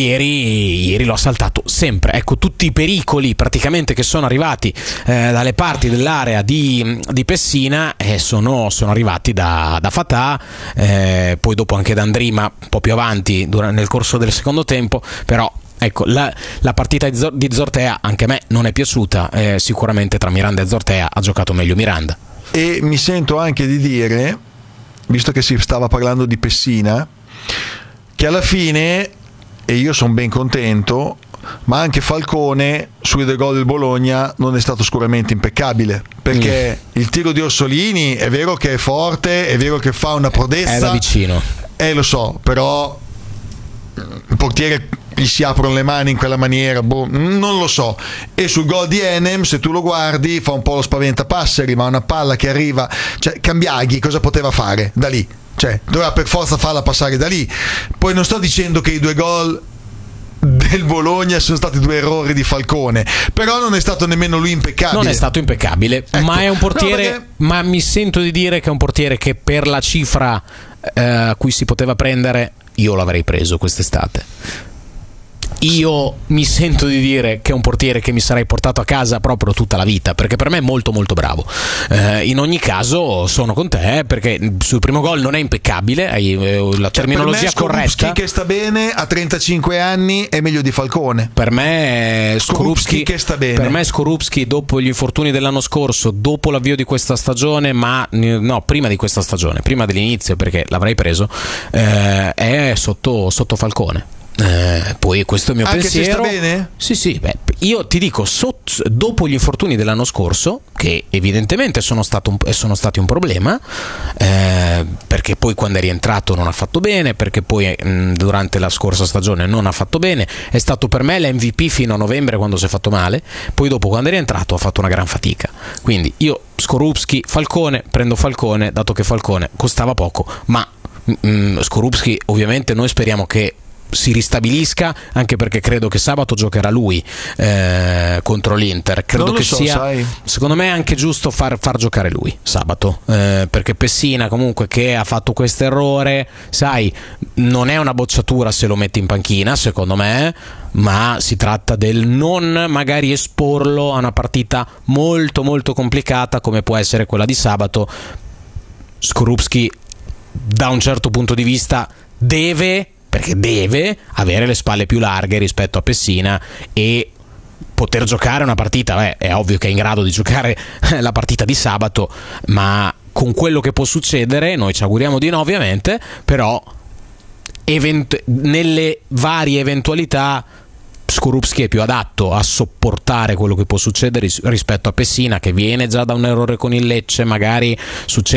Ieri, ieri lo ha saltato sempre. Ecco, tutti i pericoli praticamente che sono arrivati eh, dalle parti dell'area di, di Pessina eh, sono, sono arrivati da, da Fatah, eh, poi dopo anche da Andrima un po' più avanti durante, nel corso del secondo tempo. Però ecco, la, la partita di, Zor- di Zortea anche a me non è piaciuta, eh, sicuramente tra Miranda e Zortea ha giocato meglio Miranda. E mi sento anche di dire, visto che si stava parlando di Pessina, che alla fine, e io sono ben contento, ma anche Falcone sui due gol del Bologna non è stato sicuramente impeccabile, perché mm. il tiro di Orsolini è vero che è forte, è vero che fa una prodezza, è da vicino, eh lo so, però il portiere gli si aprono le mani in quella maniera, boh, non lo so. E sul gol di Enem, se tu lo guardi, fa un po' lo spaventapasseri, ma una palla che arriva, cioè Cambiaghi cosa poteva fare da lì? Cioè doveva per forza farla passare da lì. Poi non sto dicendo che i due gol del Bologna sono stati due errori di Falcone, però non è stato nemmeno lui impeccabile. Non è stato impeccabile, ecco. Ma è un portiere, no, perché... ma mi sento di dire che è un portiere che per la cifra eh, a cui si poteva prendere io l'avrei preso quest'estate. Io mi sento di dire che è un portiere che mi sarei portato a casa proprio tutta la vita, perché per me è molto molto bravo. Eh, in ogni caso sono con te, perché sul primo gol non è impeccabile, hai eh, la terminologia cioè, per me corretta. che sta bene a trentacinque anni è meglio di Falcone. Per me Skorupski che sta bene. Per me Skorupski, dopo gli infortuni dell'anno scorso, dopo l'avvio di questa stagione, ma no, prima di questa stagione, prima dell'inizio, perché l'avrei preso, eh, è sotto, sotto Falcone. Eh, poi questo è il mio anche pensiero. Se sta bene? Sì, sì, beh, io ti dico, sotto, dopo gli infortuni dell'anno scorso, che evidentemente sono, stato un, sono stati un problema, eh, perché poi quando è rientrato non ha fatto bene, perché poi mh, durante la scorsa stagione non ha fatto bene, è stato per me l'M V P fino a novembre quando si è fatto male, poi dopo quando è rientrato ha fatto una gran fatica. Quindi io Skorupski, Falcone, prendo Falcone, dato che Falcone costava poco, ma mh, Skorupski ovviamente noi speriamo che si ristabilisca, anche perché credo che sabato giocherà lui eh, contro l'Inter. Credo non lo che so, sia sai. Secondo me è anche giusto far, far giocare lui sabato, eh, perché Pessina comunque che ha fatto questo errore, sai, non è una bocciatura se lo metti in panchina secondo me, ma si tratta del non magari esporlo a una partita molto molto complicata come può essere quella di sabato. Skorupski da un certo punto di vista deve perché deve avere le spalle più larghe rispetto a Pessina e poter giocare una partita. Beh, è ovvio che è in grado di giocare la partita di sabato, ma con quello che può succedere, noi ci auguriamo di no ovviamente, però event- nelle varie eventualità Skorupski è più adatto a sopportare quello che può succedere rispetto a Pessina, che viene già da un errore con il Lecce, magari succede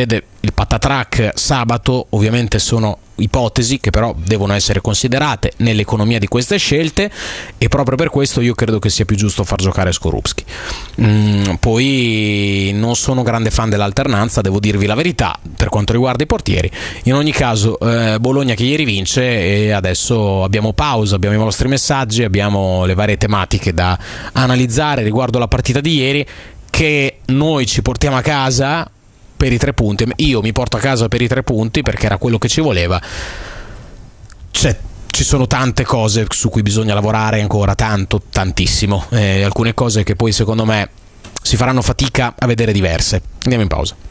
il patatrack sabato ovviamente sono ipotesi che però devono essere considerate nell'economia di queste scelte, e proprio per questo io credo che sia più giusto far giocare Skorupski. Mm, poi non sono grande fan dell'alternanza, devo dirvi la verità, per quanto riguarda i portieri. In ogni caso eh, Bologna che ieri vince, e adesso abbiamo pausa, abbiamo i vostri messaggi, abbiamo le varie tematiche da analizzare riguardo la partita di ieri, che noi ci portiamo a casa per i tre punti. Io mi porto a casa per i tre punti perché era quello che ci voleva. C'è, ci sono tante cose su cui bisogna lavorare ancora, tanto, tantissimo, eh, alcune cose che poi secondo me si faranno fatica a vedere diverse. Andiamo in pausa.